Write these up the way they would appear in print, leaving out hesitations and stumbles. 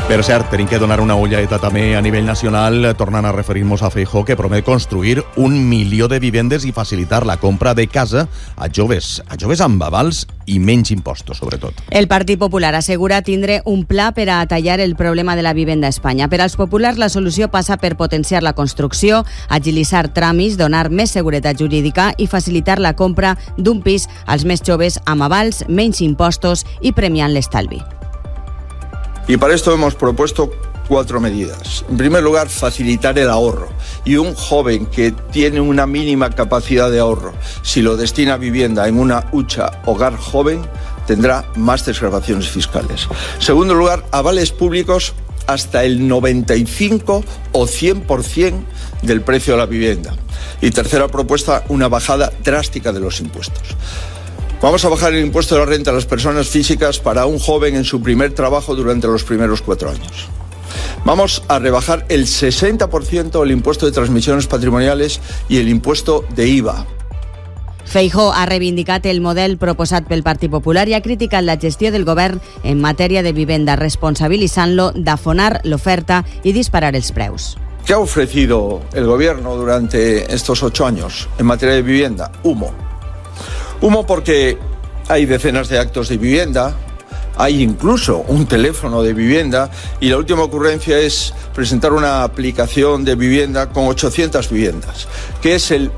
Per cert, tenim que donar una ulladeta també a nivell nacional, tornant a referir-nos a Feijóo, que promet construir 1 milió de vivendes i facilitar la compra de casa a joves amb avals i menys impostos, sobretot. El Partit Popular assegura tindre un pla per a tallar el problema de la vivenda a Espanya. Per als populars, la solució passa per potenciar la construcció, agilitzar tràmits, donar més seguretat jurídica i facilitar la compra d'un pis als més joves amb avals, menys impostos i premiant l'estalvi. Y para esto hemos propuesto 4 medidas. En primer lugar, facilitar el ahorro. Y un joven que tiene una mínima capacidad de ahorro, si lo destina a vivienda en una hucha hogar joven, tendrá más desgravaciones fiscales. En segundo lugar, avales públicos hasta el 95 o 100% del precio de la vivienda. Y tercera propuesta, una bajada drástica de los impuestos. Vamos a bajar el impuesto de la renta a las personas físicas para un joven en su primer trabajo durante los primeros 4 años. Vamos a rebajar el 60% el impuesto de transmisiones patrimoniales y el impuesto de IVA. Feijóo ha reivindicat el model proposat pel Partit Popular i ha criticat la gestió del govern en matèria de vivenda, responsabilitzant-lo d'afonar l'oferta i disparar els preus. ¿Qué ha ofrecido el gobierno durante estos 8 años en materia de vivienda? Humo. Humo porque hay decenas de actos de vivienda, hay incluso un teléfono de vivienda y la última ocurrencia es presentar una aplicación de vivienda con 800 viviendas, que es el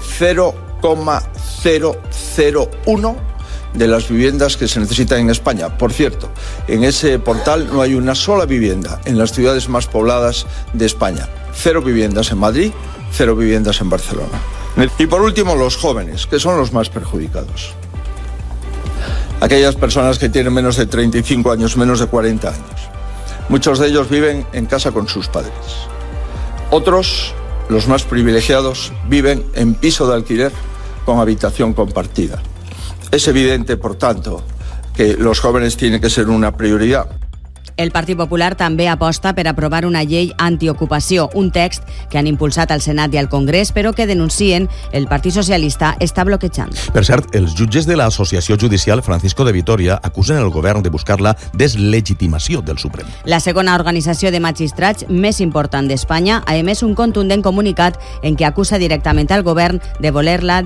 0,001 de las viviendas que se necesitan en España. Por cierto, en ese portal no hay una sola vivienda en las ciudades más pobladas de España. 0 viviendas en Madrid, 0 viviendas en Barcelona. Y por último, los jóvenes, que son los más perjudicados. Aquellas personas que tienen menos de 35 años, menos de 40 años. Muchos de ellos viven en casa con sus padres. Otros, los más privilegiados, viven en piso de alquiler con habitación compartida. Es evidente, por tanto, que los jóvenes tienen que ser una prioridad. El Partit Popular també aposta per aprovar una llei antiocupació, un text que han impulsat al Senat i al Congrés, però que denuncien el Partit Socialista està bloquejant. Per cert, els jutges de l'Associació Judicial Francisco de Vitoria acusen el govern de buscar la deslegitimació del Suprem. La segona organització de magistrats més important d'Espanya ha emès un contundent comunicat en què acusa directament al govern de voler la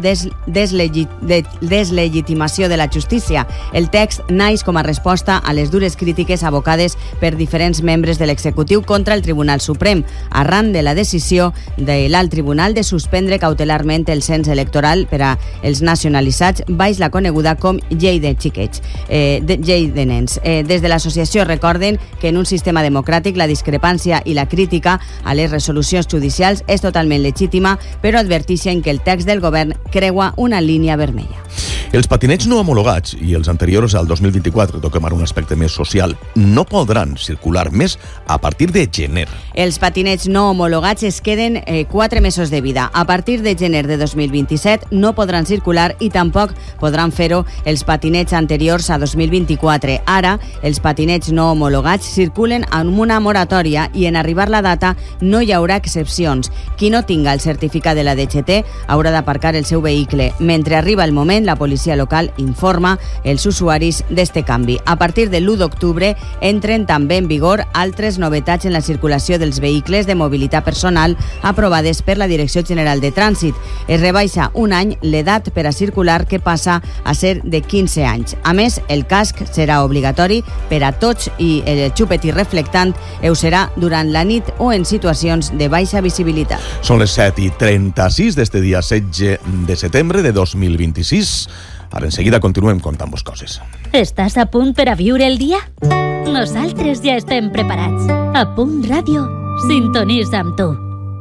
deslegitimació de la justícia. El text naix com a resposta a les dures crítiques abocades per diferents membres de l'executiu contra el Tribunal Suprem, arran de la decisió de l'Alt Tribunal de suspendre cautelarment el cens electoral per a els nacionalitzats baix la coneguda com llei de xiquets, llei de nens. Des de l'associació recorden que en un sistema democràtic la discrepància i la crítica a les resolucions judicials és totalment legítima, però adverteixen que el text del govern creua una línia vermella. Els patinets no homologats i els anteriors al 2024, toquem ara un aspecte més social, no podran circular més a partir de gener. Els patinets no homologats es queden 4 mesos de vida. A partir de gener de 2027 no podran circular i tampoc podran fer-ho els patinets anteriors a 2024. Ara, els patinets no homologats circulen amb una moratòria i en arribar la data no hi haurà excepcions. Qui no tinga el certificat de la DGT haurà d'aparcar el seu vehicle. Mentre arriba el moment, la policia local informa els usuaris d'este canvi. A partir de l'1 d'octubre entren també en vigor altres novetats en la circulació dels vehicles de mobilitat personal aprovades per la Direcció General de Trànsit. Es rebaixa un any l'edat per a circular, que passa a ser de 15 anys. A més, el casc serà obligatori per a tots i el xupetí reflectant ho serà durant la nit o en situacions de baixa visibilitat. Són les 7:36 d'este dia 16 de setembre de 2026. Ara enseguida continuem contant-vos coses. Estàs a punt per a viure el dia? Nosaltres ja estem preparats. A Punt Ràdio, sintonitza amb tu.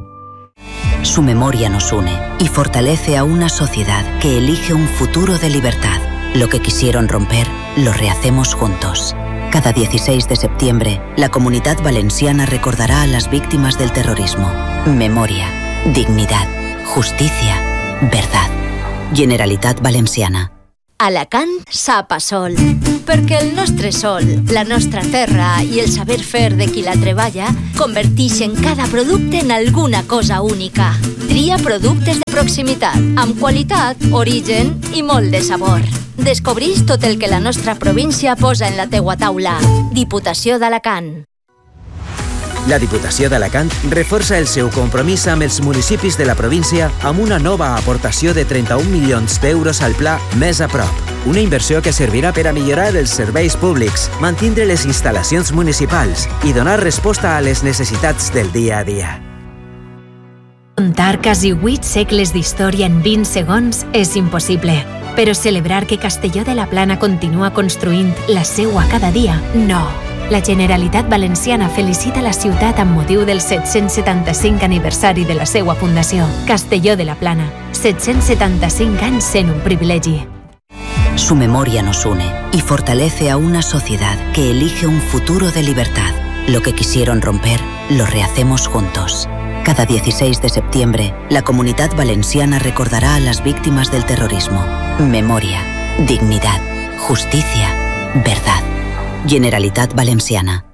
Su memoria nos une y fortalece a una sociedad que elige un futuro de libertad. Lo que quisieron romper, lo rehacemos juntos. Cada 16 de septiembre, la Comunitat Valenciana recordará a las víctimas del terrorismo. Memoria, dignidad, justicia, verdad. Generalitat Valenciana. Alacant sap a sol, perquè el nostre sol, la nostra terra i el saber fer de qui la treballa converteixen cada producte en alguna cosa única. Tria productes de proximitat, amb qualitat, origen i molt de sabor. Descobreix tot el que la nostra província posa en la teua taula. Diputació d'Alacant. La Diputació d'Alacant reforça el seu compromís amb els municipis de la província amb una nova aportació de 31 milions d'euros al pla Més a prop. Una inversió que servirà per a millorar els serveis públics, mantindre les instal·lacions municipals i donar resposta a les necessitats del dia a dia. Contar quasi 8 segles d'història en 20 segons és impossible. Però celebrar que Castelló de la Plana continua construint la seua cada dia, no. La Generalitat Valenciana felicita la ciutat amb motiu del 775 aniversari de la seua fundació. Castelló de la Plana, 775 anys sent un privilegi. Su memoria nos une y fortalece a una sociedad que elige un futuro de libertad. Lo que quisieron romper, lo rehacemos juntos. Cada 16 de septiembre, la Comunitat Valenciana recordará a las víctimas del terrorismo. Memoria, dignidad, justicia, verdad. Generalitat Valenciana.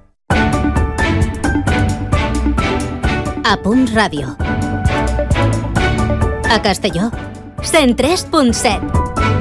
A Punt Ràdio. A Castelló, 103.7.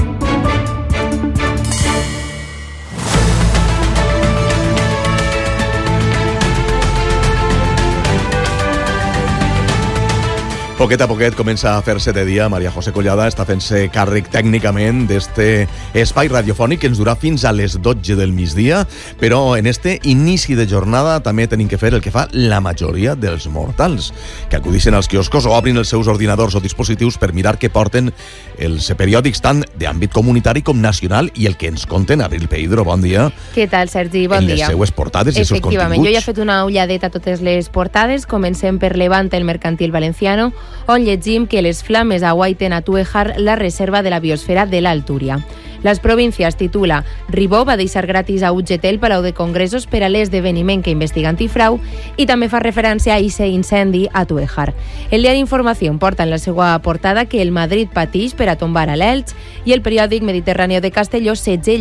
Poquet a poquet comença a fer-se de dia. Maria José Collada està fent-se càrrec tècnicament d'este espai radiofònic que ens durà fins a les 12 del migdia, però en este inici de jornada també tenim que fer el que fa la majoria dels mortals, que acudixen als quioscos o obrin els seus ordinadors o dispositius per mirar què porten els periòdics tant d'àmbit comunitari com nacional i el que ens conten. Abril Peidro, bon dia. Què tal, Sergi? Bon dia. En les seues portades i els seus continguts. Efectivament, jo ja he fet una ulladeta a totes les portades. Comencem per Levante, el Mercantil Valenciano, on llegim que les flames aguaiten a Tújar la reserva de la biosfera de l'Altúria. Les Províncias titula Ribó va deixar gratis a UGT el Palau de Congressos per a l'esdeveniment que investiga antifrau i també fa referència a ese incendi a Tújar. El diari Informació porta en la seva portada que el Madrid patix per a tombar a l'Elx i el periòdic Mediterráneo de Castelló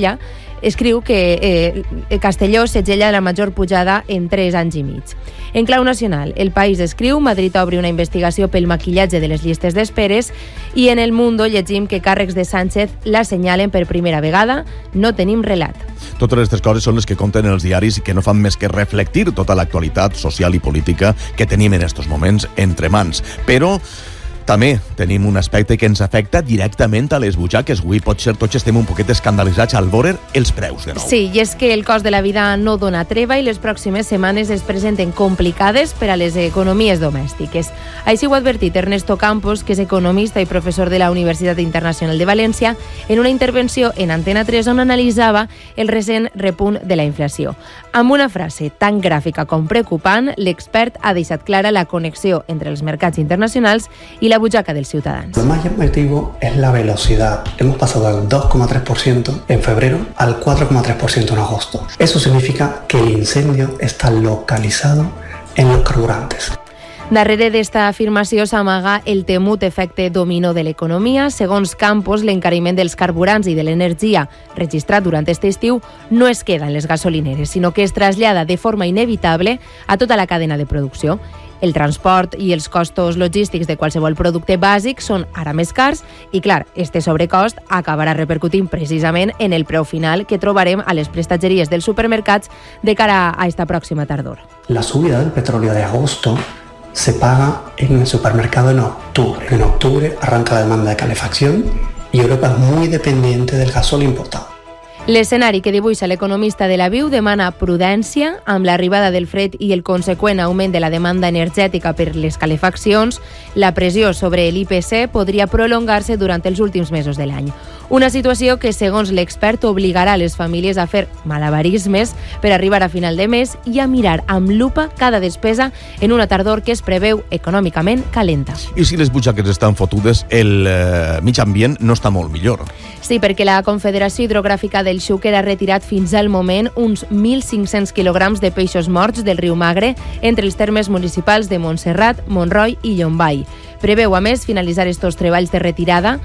escriu que Castelló segella la major pujada en 3 anys i mig. En clau nacional, El País escriu Madrid obre una investigació pel maquillatge de les llistes d'esperes i en El Mundo llegim que càrrecs de Sánchez l'assenyalen per primera vegada. No tenim relat. Totes aquestes coses són les que compten els diaris i que no fan més que reflectir tota l'actualitat social i política que tenim en estos moments entre mans. Però també tenim un aspecte que ens afecta directament a les butxaques. Avui potser tots estem un poquet escandalitzats al veure els preus de nou. Sí, i és que el cost de la vida no dona treva i les pròximes setmanes es presenten complicades per a les economies domèstiques. Així ho ha advertit Ernesto Campos, que és economista i professor de la Universitat Internacional de València, en una intervenció en Antena 3 on analitzava el recent repunt de la inflació. Amb una frase tan gràfica com preocupant, l'expert ha deixat clara la connexió entre els mercats internacionals i la butxaca dels ciutadans. Lo más llamativo es la velocidad. Hemos pasado del 2,3% en febrero al 4,3% en agosto. Eso significa que el incendio está localizado en los carburantes. Darrere d'esta afirmació s'amaga el temut efecte dominó de l'economia. Segons Campos, l'encariment dels carburants i de l'energia registrat durant aquest estiu no es queda en les gasolineres, sinó que es trasllada de forma inevitable a tota la cadena de producció. El transport i els costos logístics de qualsevol producte bàsic són ara més cars i, clar, este sobrecost acabarà repercutint precisament en el preu final que trobarem a les prestatgeries dels supermercats de cara a esta pròxima tardor. La subida del petróleo de agosto se paga en el supermercado en octubre. En octubre arranca la demanda de calefacción y Europa es muy dependiente del gasol importado. L'escenari que dibuixa l'economista de la Viu demana prudència amb l'arribada del fred i el conseqüent augment de la demanda energètica per les calefaccions. La pressió sobre l'IPC podria prolongar-se durant els últims mesos de l'any. Una situació que, segons l'expert, obligarà les famílies a fer malabarismes per arribar a final de mes i a mirar amb lupa cada despesa en una tardor que es preveu econòmicament calenta. I si les butxaques estan fotudes, el mig ambient no està molt millor. Sí, perquè la Confederació Hidrogràfica del Xúquer ha retirat fins al moment uns 1.500 quilograms de peixos morts del riu Magre entre els termes municipals de Montserrat, Montroi i Llombai. Preveu, a més, finalitzar estos treballs de retirada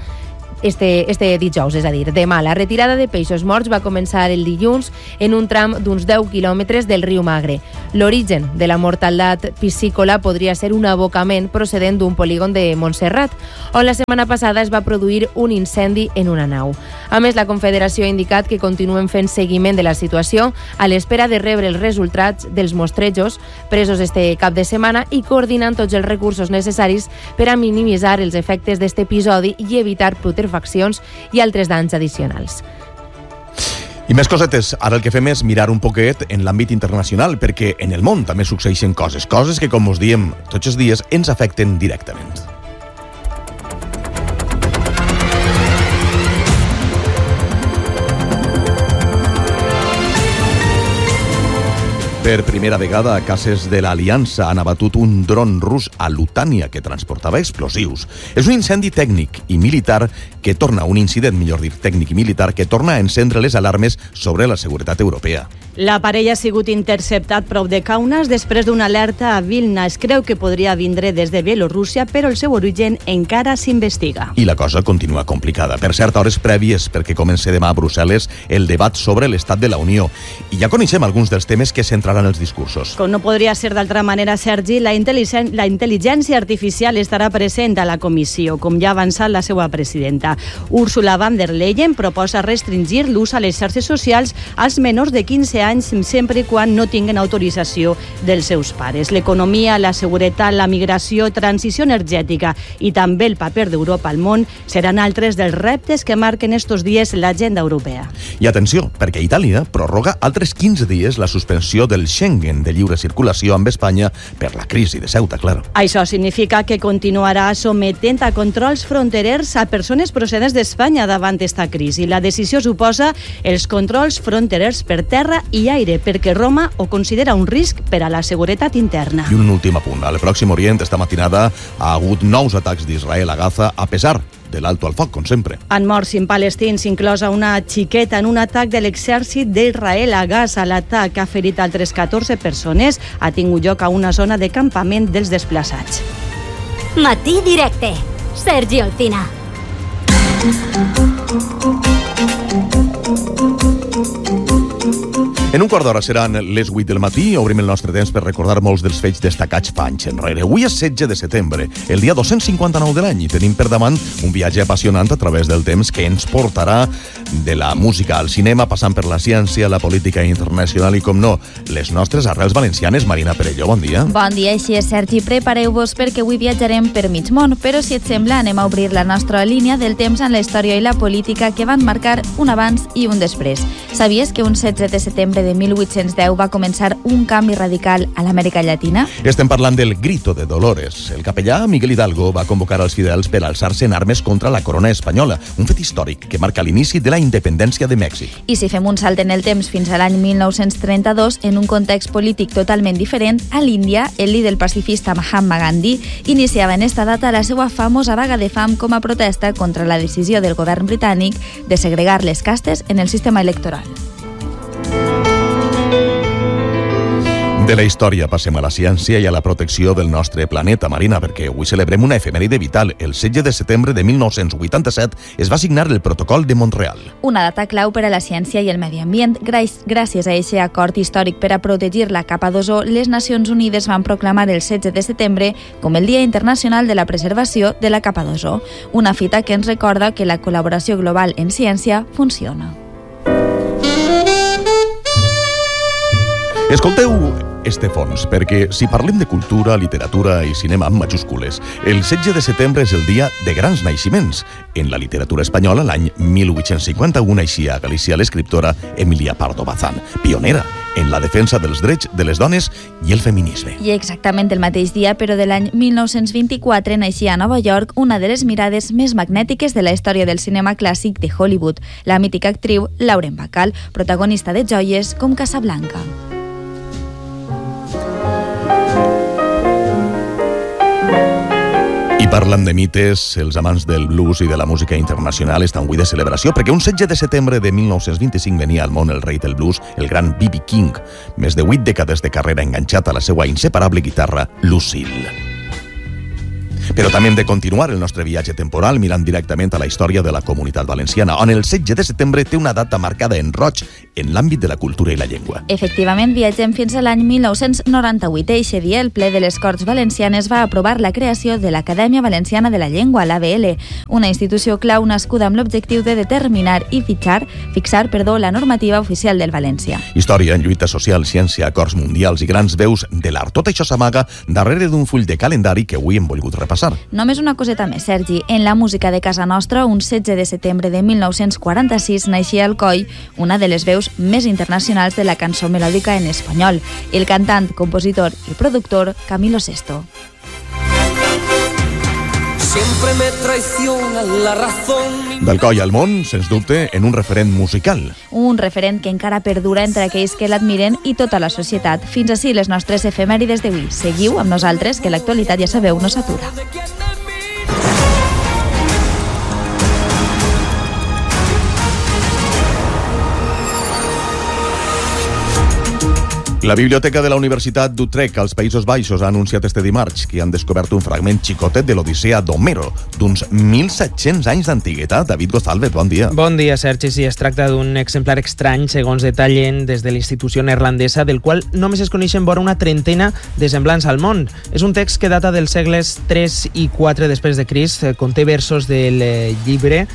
este dijous, és a dir, demà. La retirada de peixos morts va començar el dilluns en un tram d'uns 10 quilòmetres del riu Magre. L'origen de la mortaldat piscícola podria ser un abocament procedent d'un polígon de Montserrat, on la setmana passada es va produir un incendi en una nau. A més, la Confederació ha indicat que continuen fent seguiment de la situació a l'espera de rebre els resultats dels mostrejos presos este cap de setmana i coordinant tots els recursos necessaris per a minimitzar els efectes d'aquest episodi i evitar putrefaccions i altres danys addicionals. I més cosetes. Ara el que fem és mirar un poquet en l'àmbit internacional, perquè en el món també succeeixen coses que, com us diem tots els dies, ens afecten directament. Per primera vegada, caces de l'Aliança han abatut un dron rus a Lutània que transportava explosius. És un incendi tècnic i militar que torna, un incident, millor dir, tècnic i militar, que torna a encendre les alarmes sobre la seguretat europea. L'aparell ha sigut interceptat prop de Kaunas després d'una alerta a Vilna. Es creu que podria vindre des de Bielorússia, però el seu origen encara s'investiga. I la cosa continua complicada. Per cert, hores prèvies perquè comença demà a Brussel·les el debat sobre l'estat de la Unió. I ja coneixem alguns dels temes que centraran els discursos. Com no podria ser d'altra manera, Sergi, la intel·ligència artificial estarà present a la comissió, com ja ha avançat la seva presidenta. Ursula von der Leyen proposa restringir l'ús a les xarxes socials als menors de 15 anys sempre quan no tinguin autorització dels seus pares. L'economia, la seguretat, la migració, transició energètica i també el paper d'Europa al món seran altres dels reptes que marquen estos dies l'agenda europea. I atenció, perquè Itàlia prorroga altres 15 dies la suspensió del Schengen de lliure circulació amb Espanya per la crisi de Ceuta, clar. Això significa que continuarà sometent a controls fronterers a persones procedents d'Espanya davant esta crisi. La decisió suposa els controls fronterers per terra i aire, perquè Roma ho considera un risc per a la seguretat interna. I un últim apunt. Al Pròxim Orient, esta matinada, ha hagut nous atacs d'Israel a Gaza, a pesar de l'alto al foc, com sempre. Han mort 5 palestins, inclosa una xiqueta, en un atac de l'exèrcit d'Israel a Gaza. L'atac ha ferit altres 14 persones. Ha tingut lloc a una zona de campament dels desplaçats. Matí Directe. Sergi Olcina. En un quart d'hora seran les 8 del matí. Obrim el nostre temps per recordar molts dels fets destacats fa anys enrere. Avui és 16 de setembre, el dia 259 de l'any, i tenim per davant un viatge apassionant a través del temps que ens portarà de la música al cinema, passant per la ciència, la política internacional i, com no, les nostres arrels valencianes. Marina Perelló, bon dia. Bon dia, així és, Sergi. Prepareu-vos perquè avui viatjarem per mig món, però si et sembla anem a obrir la nostra línia del temps en la història i la política que van marcar un abans i un després. Sabies que un 16 de setembre de 1810 va començar un canvi radical a l'Amèrica Llatina? Estem parlant del Grito de Dolores. El capellà Miguel Hidalgo va convocar als fidels per alçar-se en armes contra la corona espanyola, un fet històric que marca l'inici de la independència de Mèxic. I si fem un salt en el temps fins a l'any 1932, en un context polític totalment diferent, a l'Índia, el líder pacifista Mahatma Gandhi iniciava en esta data la seva famosa vaga de fam com a protesta contra la decisió del govern britànic de segregar les castes en el sistema electoral. De la història passem a la ciència i a la protecció del nostre planeta, Marina, perquè avui celebrem una efemèride vital. El 16 de setembre de 1987 es va signar el Protocol de Montreal. Una data clau per a la ciència i el medi ambient. Gràcies a aquest acord històric per a protegir la capa d'ozó, les Nacions Unides van proclamar el 16 de setembre com el Dia Internacional de la Preservació de la capa d'ozó, una fita que ens recorda que la col·laboració global en ciència funciona. Escolteu este fons, perquè si parlem de cultura, literatura i cinema amb majúscules, el 16 de setembre és el dia de grans naixements. En la literatura espanyola, l'any 1851, naixia a Galícia l'escriptora Emilia Pardo Bazán, pionera en la defensa dels drets de les dones i el feminisme. I exactament el mateix dia, però de l'any 1924, naixia a Nova York una de les mirades més magnètiques de la història del cinema clàssic de Hollywood, la mítica actriu Lauren Bacall, protagonista de joies com Casablanca. I parlant de mites, els amants del blues i de la música internacional estan avui de celebració, perquè un 16 de setembre de 1925 venia al món el rei del blues, el gran B.B. King, més de 8 dècades de carrera enganxat a la seva inseparable guitarra Lucille. Però també hem de continuar el nostre viatge temporal mirant directament a la història de la Comunitat Valenciana, on el 16 de setembre té una data marcada en roig en l'àmbit de la cultura i la llengua. Efectivament, viatgem fins a l'any 1998. Eixe dia, el ple de les Corts Valencianes va aprovar la creació de l'Acadèmia Valenciana de la Llengua, l'AVL, una institució clau nascuda amb l'objectiu de determinar i fixar la normativa oficial del valencià. Història, lluita social, ciència, acords mundials i grans veus de l'art. Tot això s'amaga darrere d'un full de calendari que avui hem volgut repassar. Només una coseta més, Sergi. En la música de casa nostra, un 16 de setembre de 1946, naixia al Coll una de les veus més internacionals de la cançó melòdica en espanyol, el cantant, compositor i productor Camilo Sesto. Siempre me traiciona la razón. Del Coll al món, sens dubte, en un referent musical. Un referent que encara perdura entre aquells que l'admiren i tota la societat. Fins ací les nostres efemèrides d'avui. Seguiu amb nosaltres, que l'actualitat, ja sabeu, no s'atura. La Biblioteca de la Universitat d'Utrecht, als Països Baixos, ha anunciat este dimarts que han descobert un fragment xicotet de l'Odissea d'Homero, d'uns 1.700 anys d'antiguitat. David González, bon dia. Bon dia, Sergi. Sí, es tracta d'un exemplar estrany, segons detallen des de l'institució neerlandesa, del qual només es coneixen vora una trentena de semblants al món. És un text que data dels segles 3 i 4 després de Crist, conté versos del llibre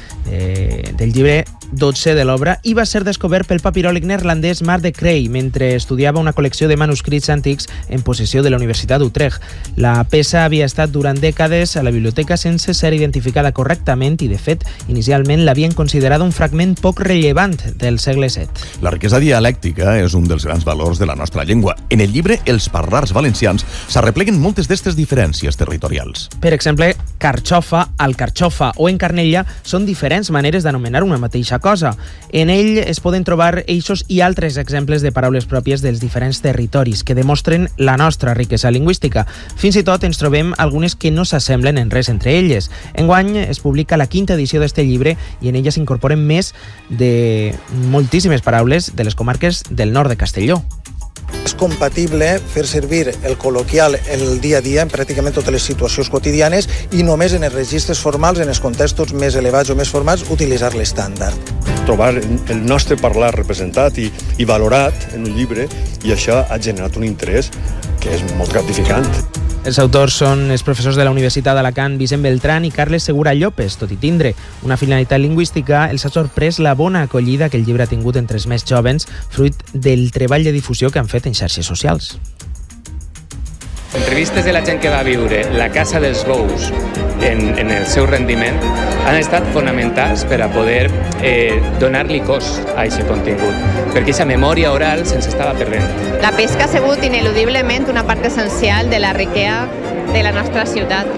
12 de l'obra i va ser descobert pel papiròleg neerlandès Marc de Crey mentre estudiava una col·lecció de manuscrits antics en possessió de la Universitat d'Utrecht. La peça havia estat durant dècades a la biblioteca sense ser identificada correctament i, de fet, inicialment l'havien considerat un fragment poc rellevant del segle VII. La riquesa dialèctica és un dels grans valors de la nostra llengua. En el llibre Els parlars valencians s'arrepleguen moltes d'estes diferències territorials. Per exemple, carxofa, alcarxofa o encarnella són diferents maneres d'anomenar una mateixa cosa. En ell es poden trobar eixos i altres exemples de paraules pròpies dels diferents territoris que demostren la nostra riquesa lingüística. Fins i tot ens trobem algunes que no s'assemblen en res entre elles. Enguany es publica la 5ª edició d'este llibre i en ella s'incorporen més de moltíssimes paraules de les comarques del nord de Castelló. És compatible fer servir el col·loquial en el dia a dia en pràcticament totes les situacions quotidianes i només en els registres formals, en els contextos més elevats o més formals, utilitzar l'estàndard. Trobar el nostre parlar representat i valorat en un llibre, i això ha generat un interès que és molt gratificant. Els autors són els professors de la Universitat d'Alacant Vicent Beltrán i Carles Segura Llopes. Tot i tindre una finalitat lingüística, els ha sorprès la bona acollida que el llibre ha tingut entre els més jovens, fruit del treball de difusió que han fet en xarxes socials. Entrevistes de la gent que va viure la Casa dels Bous en el seu rendiment han estat fonamentals per a poder donar-li cos a aquest contingut, perquè aquesta memòria oral se'ns estava perdent. La pesca ha sigut ineludiblement una part essencial de la riquesa de la nostra ciutat.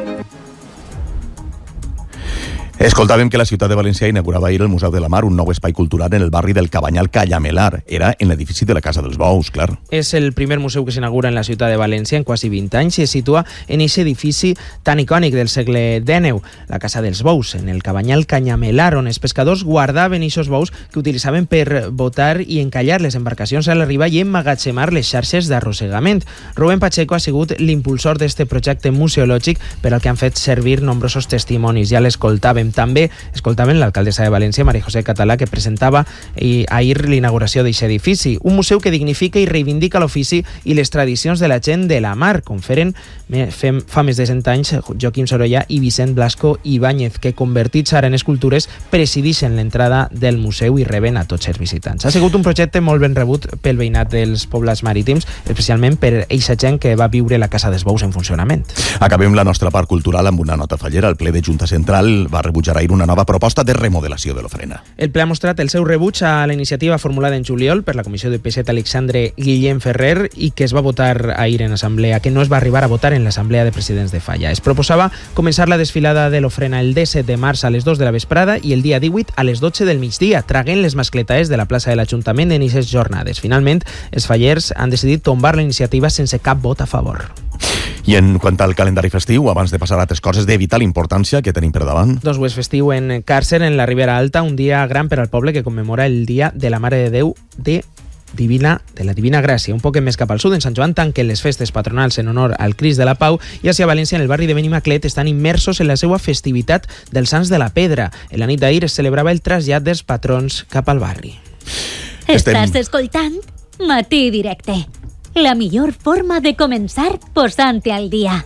Escoltàvem que la ciutat de València inaugurava ahir el Museu de la Mar, un nou espai cultural en el barri del Cabanyal Canyamelar. Era en l'edifici de la Casa dels Bous, clar. És el primer museu que s'inaugura en la ciutat de València en quasi 20 anys i es situa en aquest edifici tan icònic del segle XIX, la Casa dels Bous, en el Cabanyal Canyamelar, on els pescadors guardaven aquests bous que utilitzaven per botar i encallar les embarcacions a la riba i emmagatzemar les xarxes d'arrossegament. Rubén Pacheco ha sigut l'impulsor d'este projecte museològic per al que han fet servir nombrosos testimonis. Ja l'escoltàvem. També escoltaven l'alcaldessa de València, María José Català, que presentava ahir l'inauguració d'aquest edifici. Un museu que dignifica i reivindica l'ofici i les tradicions de la gent de la mar, com feren fa més de 100 anys Joaquim Sorollà i Vicent Blasco Ibáñez, que convertits ara en escultures presidixen l'entrada del museu i reben a tots els visitants. Ha sigut un projecte molt ben rebut pel veïnat dels pobles marítims, especialment per eixa gent que va viure la Casa dels Bous en funcionament. Acabem la nostra part cultural amb una nota fallera. El ple de Junta Central va rebutjar ahir una nova proposta de remodelació de l'ofrena. El ple ha mostrat el seu rebuig a la iniciativa formulada en juliol per la Comissió de Pesset Alexandre Guillem Ferrer i que es va votar ahir en assemblea, que no es va arribar a votar en l'Assemblea de Presidents de Falla. Es proposava començar la desfilada de l'ofrena el 17 de març a les 2 de la vesprada i el dia 18 a les 12 del migdia, traguent les mascletaes de la plaça de l'Ajuntament en aquestes jornades. Finalment, els fallers han decidit tombar la iniciativa sense cap vot a favor. I en quant al calendari festiu, abans de passar a altres coses de vital importància que tenim per davant. Doncs ho és festiu en Càrcer, en la Ribera Alta, un dia gran per al poble que commemora el Dia de la Mare de Déu de la Divina Gràcia. Un poc més cap al sud, en Sant Joan, tanquen les festes patronals en honor al Crist de la Pau, i a València, en el barri de Benimaclet, estan immersos en la seva festivitat dels Sants de la Pedra. En la nit d'ahir es celebrava el trasllat dels patrons cap al barri. Estàs escoltant Matí Directe, la millor forma de començar posant-te al dia.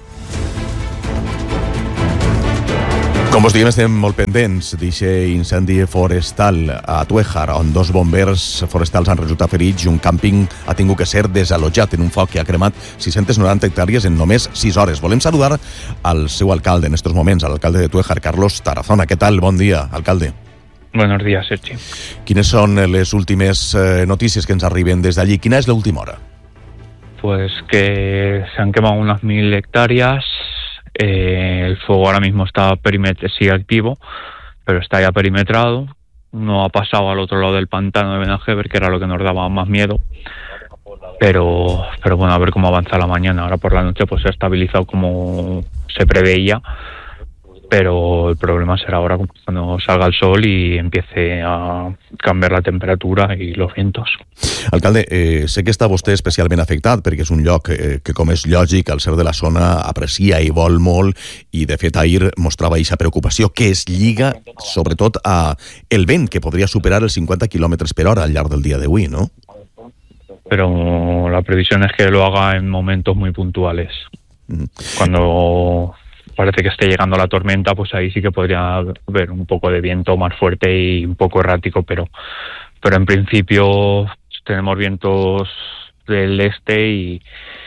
Com us diem, estem molt pendents d'aquest incendi forestal a Tuéjar, on 2 bombers forestals han resultat ferits i un càmping ha tingut que ser desallotjat en un foc que ha cremat 690 hectàrees en només 6 hores. Volem saludar al seu alcalde en estos moments, al alcalde de Tuéjar, Carlos Tarazona. ¿Qué tal? Bon dia, alcalde. Buenos días, Sergi. Quines són les últimes notícies que ens arriben des d'allí? Quina és l'última hora? Pues que se han quemado unas 1000 hectáreas. El fuego ahora mismo sigue activo, pero está ya perimetrado. No ha pasado al otro lado del pantano de Benajever, que era lo que nos daba más miedo. Pero bueno, a ver cómo avanza la mañana. Ahora por la noche pues se ha estabilizado como se preveía, pero el problema será ahora cuando salga el sol y empiece a cambiar la temperatura y los vientos. Alcalde, sé que està vostè especialment afectat perquè és un lloc que, com és lògic, al ser de la zona aprecia i vol molt, i de fet ahir mostrava aquesta preocupació que es lliga sobretot a el vent, que podria superar els 50 km per hora al llarg del dia d'avui, ¿no? Pero la previsión es que lo haga en momentos muy puntuales. Cuando parece que esté llegando la tormenta, pues ahí sí que podría haber un poco de viento más fuerte y un poco errático, pero en principio tenemos vientos del este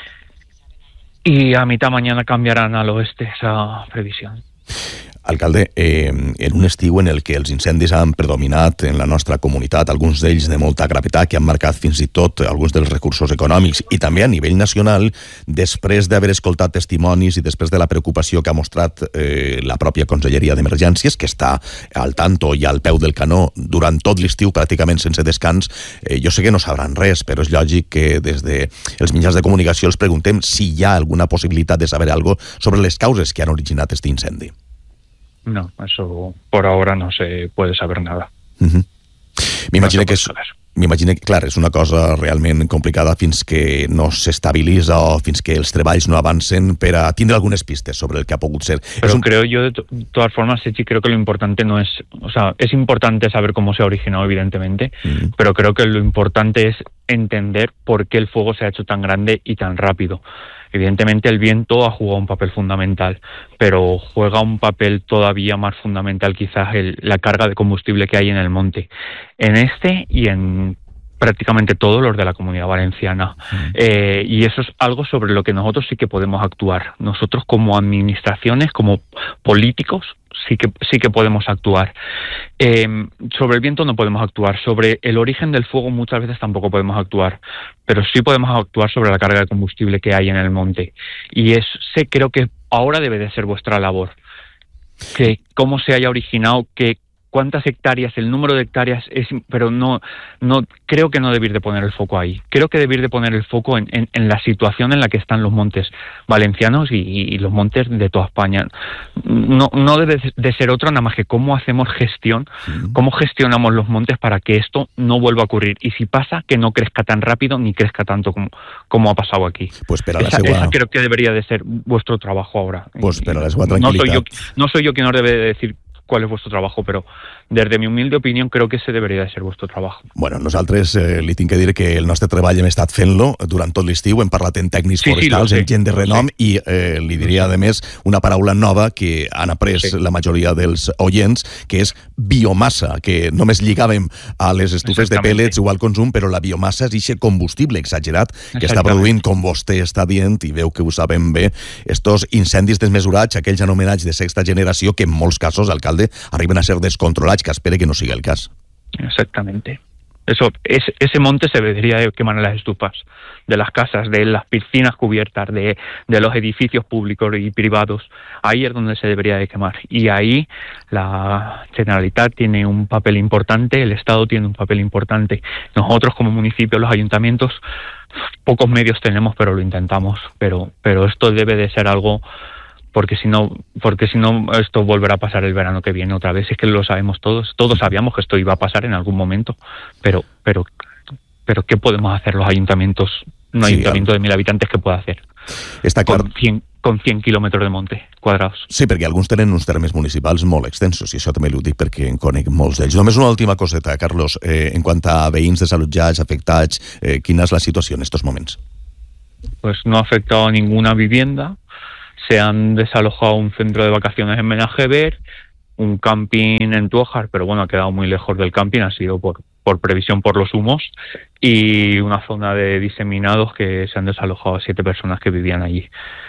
y a mitad mañana cambiarán al oeste esa previsión. Alcalde, en un estiu en el que els incendis han predominat en la nostra comunitat, alguns d'ells de molta gravetat, que han marcat fins i tot alguns dels recursos econòmics, i també a nivell nacional, després d'haver escoltat testimonis i després de la preocupació que ha mostrat la pròpia Conselleria d'Emergències, que està al tanto i al peu del canó durant tot l'estiu, pràcticament sense descans, jo sé que no sabran res, però és lògic que des dels mitjans de comunicació els preguntem si hi ha alguna possibilitat de saber alguna cosa sobre les causes que han originat aquest incendi. No, eso por ahora no se puede saber nada. M'imagino que, clar, és una cosa realment complicada fins que no s'estabilitza o fins que els treballs no avancen per a tindre algunes pistes sobre el que ha pogut ser. Pero creo yo, de todas formas, Sechi, creo que lo importante no es... O sea, es importante saber cómo se ha originado, evidentemente, pero creo que lo importante es entender por qué el fuego se ha hecho tan grande y tan rápido. Evidentemente el viento ha jugado un papel fundamental, pero juega un papel todavía más fundamental quizás la carga de combustible que hay en el monte. En este y en prácticamente todos los de la Comunidad Valenciana. Y eso es algo sobre lo que nosotros sí que podemos actuar. Nosotros como administraciones, como políticos, sí que podemos actuar. Sobre el viento no podemos actuar. Sobre el origen del fuego muchas veces tampoco podemos actuar. Pero sí podemos actuar sobre la carga de combustible que hay en el monte. Y creo que ahora debe de ser vuestra labor. Que cómo se haya originado, cuántas hectáreas, el número de hectáreas, pero no creo que no debéis de poner el foco ahí. Creo que debéis de poner el foco en la situación en la que están los montes valencianos y los montes de toda España. No debe de ser otra nada más que cómo hacemos gestión, cómo gestionamos los montes para que esto no vuelva a ocurrir. Y si pasa, que no crezca tan rápido ni crezca tanto como ha pasado aquí. Pues esa creo que debería de ser vuestro trabajo ahora. Pues per a la seva tranquil·litat. No soy yo quien os debe de decir cuál es vuestro trabajo, pero desde mi humilde opinión creo que ese debería de ser vuestro trabajo. Bueno, nosaltres li tinc que dir que el nostre treball hem estat fent-lo durant tot l'estiu, hem parlat amb tècnics forestals, amb gent de renom, i li diria, a més, una paraula nova que han après la majoria dels oients, que és biomassa, que només lligàvem a les estufes de pèl·lets o al consum, però la biomassa és aquest combustible exagerat que està produint, com vostè està dient, i veu que ho sabem bé, estos incendis desmesurats, aquells anomenats de sexta generació, que en molts casos, alcalde, arriben a ser descontrolats, que espere que no siga el cas. Exactamente. Ese monte se debería de quemar en las estufas de las casas, de las piscinas cubiertas, de los edificios públicos y privados. Ahí es donde se debería de quemar. Y ahí la Generalitat tiene un papel importante, el Estado tiene un papel importante. Nosotros como municipio, los ayuntamientos, pocos medios tenemos, pero lo intentamos. Pero esto debe de ser algo... Porque si no esto volverá a pasar el verano que viene otra vez. Es que lo sabemos todos sabíamos que esto iba a pasar en algún momento, pero pero ¿qué podemos hacer los ayuntamientos? Un ayuntamiento de 1.000 habitantes, ¿qué puede hacer? Està clar. Con 100 quilòmetres de monte quadrats. Sí, perquè alguns tenen uns termes municipals molt extensos, i això també ho dic perquè en conec molts d'ells. Només una última coseta, Carlos. En quant a veïns desallotjats, afectats, quina és la situació en estos moments? Pues no ha afectado a ninguna vivienda. Se han desalojado un centro de vacaciones en Menajever, un camping en Tuejar, pero bueno, ha quedado muy lejos del camping, ha sido por previsión por los humos, y una zona de diseminados que se han desalojado a 7 personas que vivían allí.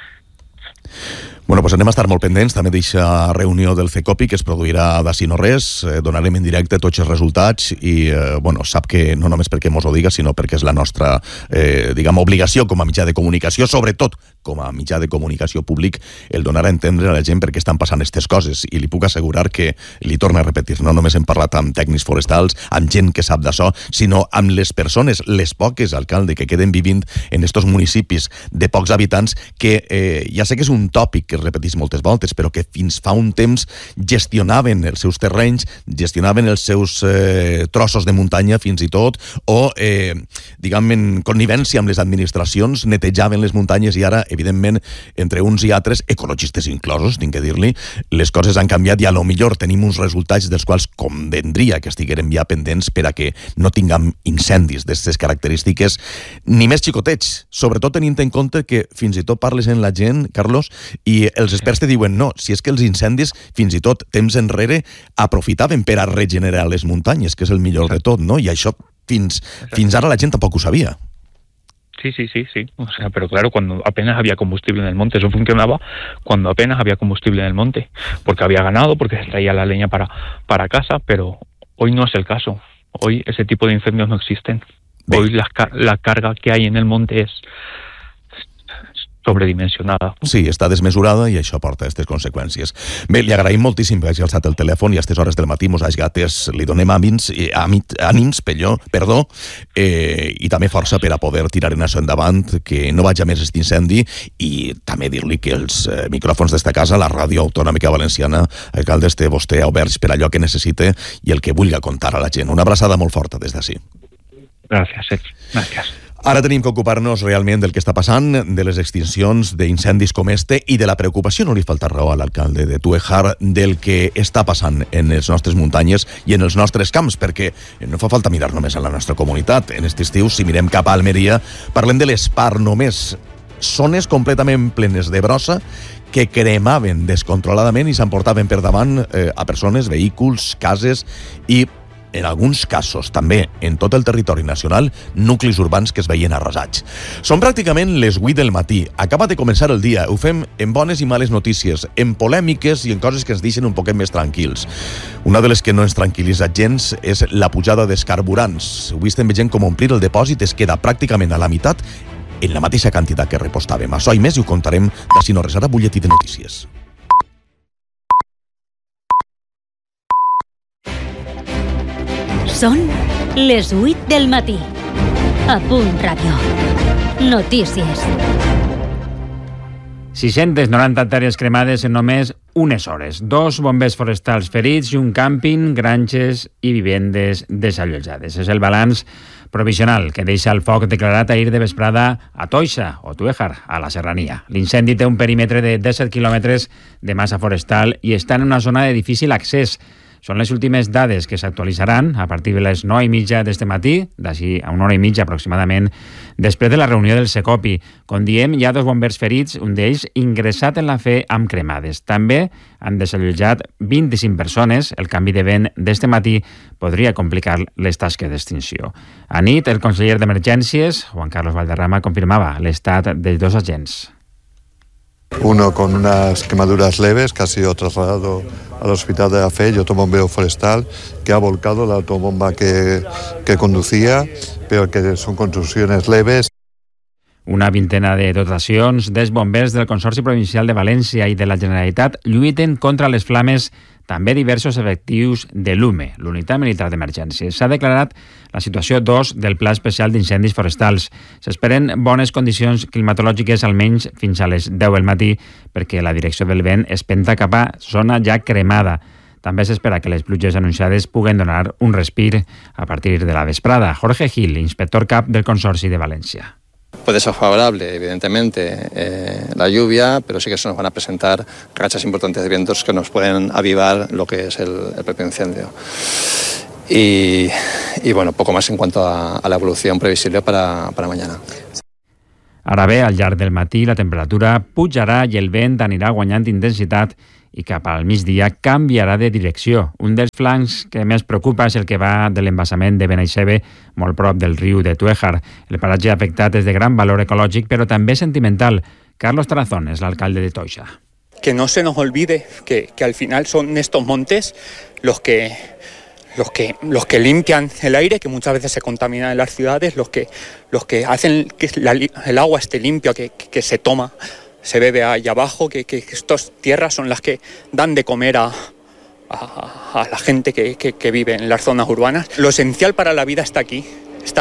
Bueno, doncs anem a estar molt pendents també d'eixa reunió del CECOPI que es produirà d'ací no res. Donarem en directe tots els resultats i, bueno, sap que no només perquè mos ho diga, sinó perquè és la nostra, obligació com a mitjà de comunicació, sobretot com a mitjà de comunicació públic, el donar a entendre a la gent per què estan passant aquestes coses. I li puc assegurar que, li torno a repetir, no només hem parlat amb tècnics forestals, amb gent que sap d'això, sinó amb les persones, les poques, alcalde, que queden vivint en estos municipis de pocs habitants, que ja sé que és un tòpic que es repeteix moltes voltes, però que fins fa un temps gestionaven els seus terrenys, gestionaven els seus trossos de muntanya fins i tot, o, diguem, en connivència amb les administracions, netejaven les muntanyes i ara, evidentment, entre uns i altres, ecologistes inclosos, tinc que dir-li, les coses han canviat i a lo millor tenim uns resultats dels quals convendria que estiguérem ja pendents per a que no tinguem incendis d'aquestes característiques, ni més xicotets, sobretot tenint en compte que fins i tot parles en la gent, Carlos, i els experts te diuen no, si és que els incendis fins i tot temps enrere aprofitaven per a regenerar les muntanyes, que és el millor de tot, no? I això fins ara la gent tampoc ho sabia. Sí. O sea, pero claro, cuando apenas había combustible en el monte, eso funcionaba cuando apenas había combustible en el monte, porque había ganado, porque se traía la leña para casa, pero hoy no es el caso. Hoy ese tipo de incendios no existen. Hoy la carga que hay en el monte es sobredimensionada. Sí, està desmesurada i això porta aquestes conseqüències. Bé, li agraïm moltíssim que hagi alçat el telèfon i a aquestes hores del matí mos hagi gates, li donem ànims, i també força per a poder tirar en això endavant, que no vagi a més aquest incendi, i també dir-li que els micròfons d'esta casa, la Ràdio Autonòmica Valenciana, alcalde, té vostè oberts per allò que necessite i el que vulgui contar a la gent. Una abraçada molt forta des d'ací. Gràcies, gràcies. Ara tenim que ocupar-nos realment del que està passant, de les extincions, d'incendis com este i de la preocupació, no li falta raó a l'alcalde de Tuejar, del que està passant en les nostres muntanyes i en els nostres camps, perquè no fa falta mirar només a la nostra comunitat. En aquest estiu, si mirem cap a Almeria, parlem de l'Espar només. Zones completament plenes de brossa que cremaven descontroladament i s'emportaven per davant a persones, vehicles, cases i, en alguns casos, també en tot el territori nacional, nuclis urbans que es veien arrasats. Són pràcticament les 8 del matí. Acaba de començar el dia. Ho fem en bones i males notícies, en polèmiques i en coses que ens deixen un poquet més tranquils. Una de les que no ens tranquil·litza gens és la pujada dels carburants. Avui estem veient com omplir el dipòsit es queda pràcticament a la meitat en la mateixa quantitat que repostàvem. Això i més i ho contarem d'ací no res. Ara, butlletí de notícies. Són les 8 del matí. A Punt Ràdio. Notícies. 690 hectàrees cremades en només unes hores. 2 bombers forestals ferits i un càmping, granges i vivendes desallotjades. És el balanç provisional que deixa el foc declarat ahir de vesprada a Toixa, o Tuejar, a la Serrania. L'incendi té un perímetre de 17 quilòmetres de massa forestal i està en una zona de difícil accés. Són les últimes dades que s'actualitzaran a partir de les 9:30 d'este matí, d'ací a una hora i mitja aproximadament, després de la reunió del CECOPI. Com diem, hi ha 2 bombers ferits, un d'ells ingressat en la fe amb cremades. També han desallotjat 25 persones. El canvi de vent d'este matí podria complicar les tasques d'extinció. A nit, el conseller d'Emergències, Juan Carlos Valderrama, confirmava l'estat dels 2 agents. Uno con unas quemaduras leves que ha sido trasladado al hospital de la Fe y otro bombero forestal que ha volcado la autobomba que conducía, pero que son contusiones leves. Una vintena de dotacions dels bombers del Consorci Provincial de València i de la Generalitat lluiten contra les flames, també diversos efectius de l'UME, l'Unitat Militar d'Emergències. S'ha declarat la situació 2 del Pla Especial d'Incendis Forestals. S'esperen bones condicions climatològiques almenys fins a les 10 del matí perquè la direcció del vent es penta cap a zona ja cremada. També s'espera que les pluges anunciades puguen donar un respir a partir de la vesprada. Jorge Gil, inspector cap del Consorci de Valencia. Puede ser favorable, evidentemente, la lluvia, pero sí que se nos van a presentar rachas importantes de vientos que nos pueden avivar lo que es el propio incendio. Y bueno, poco más en cuanto a la evolución previsible para mañana. Ara bé, al llarg del matí la temperatura pujarà i el vent anirà guanyant intensitat i cap al migdia canviarà de direcció. Un dels flancs que més preocupa és el que va de l'embassament de Benaixeve, molt prop del riu de Tuéjar. El paratge afectat és de gran valor ecològic, però també sentimental. Carlos Tarazón és l'alcalde de Toixa. Que no se nos olvide que al final son estos montes los que limpian el aire, que muchas veces se contamina en las ciudades, los que hacen que el agua esté limpia, que se toma, se bebe ahí abajo, que estas tierras son las que dan de comer a la gente que vive en las zonas urbanas. Lo esencial para la vida está aquí.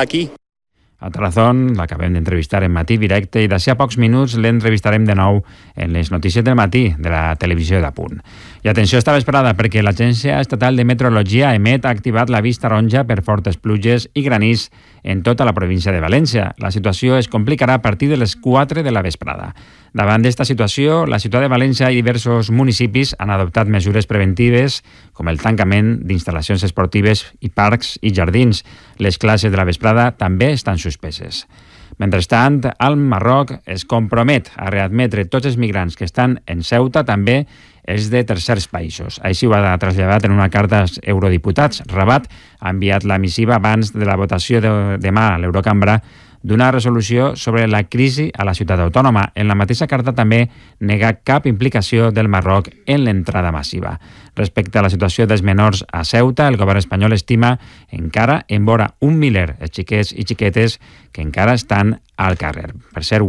A Tarazón l'acabem d'entrevistar en Matí Directe i d'ací a pocs minuts l'entrevistarem de nou en les notícies del matí de la televisió d'Apunt. I atenció esta vesprada perquè l'Agència Estatal de Meteorologia EMET ha activat l'avís taronja per fortes pluges i granís en tota la província de València. La situació es complicarà a partir de les 4 de la vesprada. Davant d'esta situació, la ciutat de València i diversos municipis han adoptat mesures preventives com el tancament d'instal·lacions esportives i parcs i jardins. Les classes de la vesprada també estan suspeses. Mentrestant, el Marroc es compromet a readmetre tots els migrants que estan en Ceuta, també els de tercers països. Així ho ha traslladat en una carta als eurodiputats. Rabat ha enviat la missiva abans de la votació demà a l'Eurocambra d'una resolució sobre la crisi a la ciutat autònoma. En la mateixa carta també nega cap implicació del Marroc en l'entrada massiva. Respecte a la situació dels menors a Ceuta, el govern espanyol estima encara en vora 1 miler els xiquets i xiquetes que encara estan al carrer. Per cert,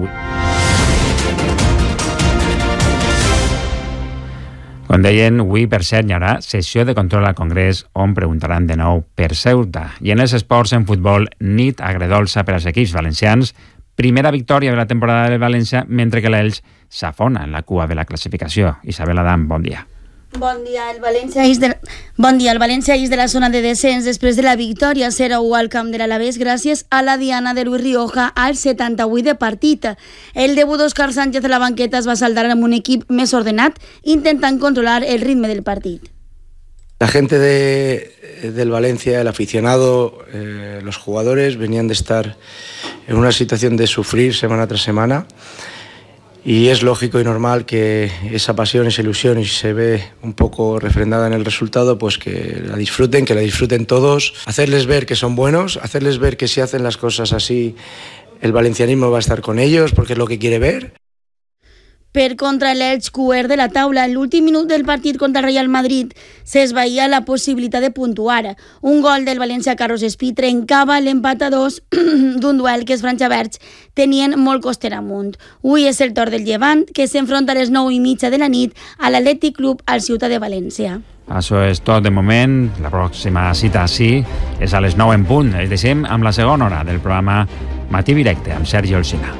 com deien, avui, per cert, hi haurà sessió de control al Congrés on preguntaran de nou per Ceuta. I en els esports, en futbol, nit agredolça per als equips valencians. Primera victòria de la temporada de València, mentre que l'Elx s'afona en la cua de la classificació. Isabel Adam, bon dia. Bon dia, el València és de la zona de descens després de la victòria 0-1 al camp de l'Alavés gràcies a la diana de Luis Rioja al 78 de partit. El debut d'Òscar Sánchez a la banqueta es va saldar amb un equip més ordenat, intentant controlar el ritme del partit. La gente del Valencia, el aficionado, los jugadores venían de estar en una situación de sufrir semana tras semana. Y es lógico y normal que esa pasión, esa ilusión, y si se ve un poco refrendada en el resultado, pues que la disfruten todos, hacerles ver que son buenos, hacerles ver que si hacen las cosas así, el valencianismo va a estar con ellos, porque es lo que quiere ver. Per contra l'Elx cuer de la taula, en l'últim minut del partit contra el Real Madrid s'esvaïa la possibilitat de puntuar. Un gol del València Carlos Espí trencava l'empat a 2 d'un duel que els franjaverds tenien molt coster amunt. Avui és el torn del Llevant, que s'enfronta a les 9:30 de la nit a l'Atlètic Club al Ciutat de València. Això és tot de moment. La pròxima cita sí és a les 9 en punt. Els deixem amb la segona hora del programa Matí Directe amb Sergi Olsina.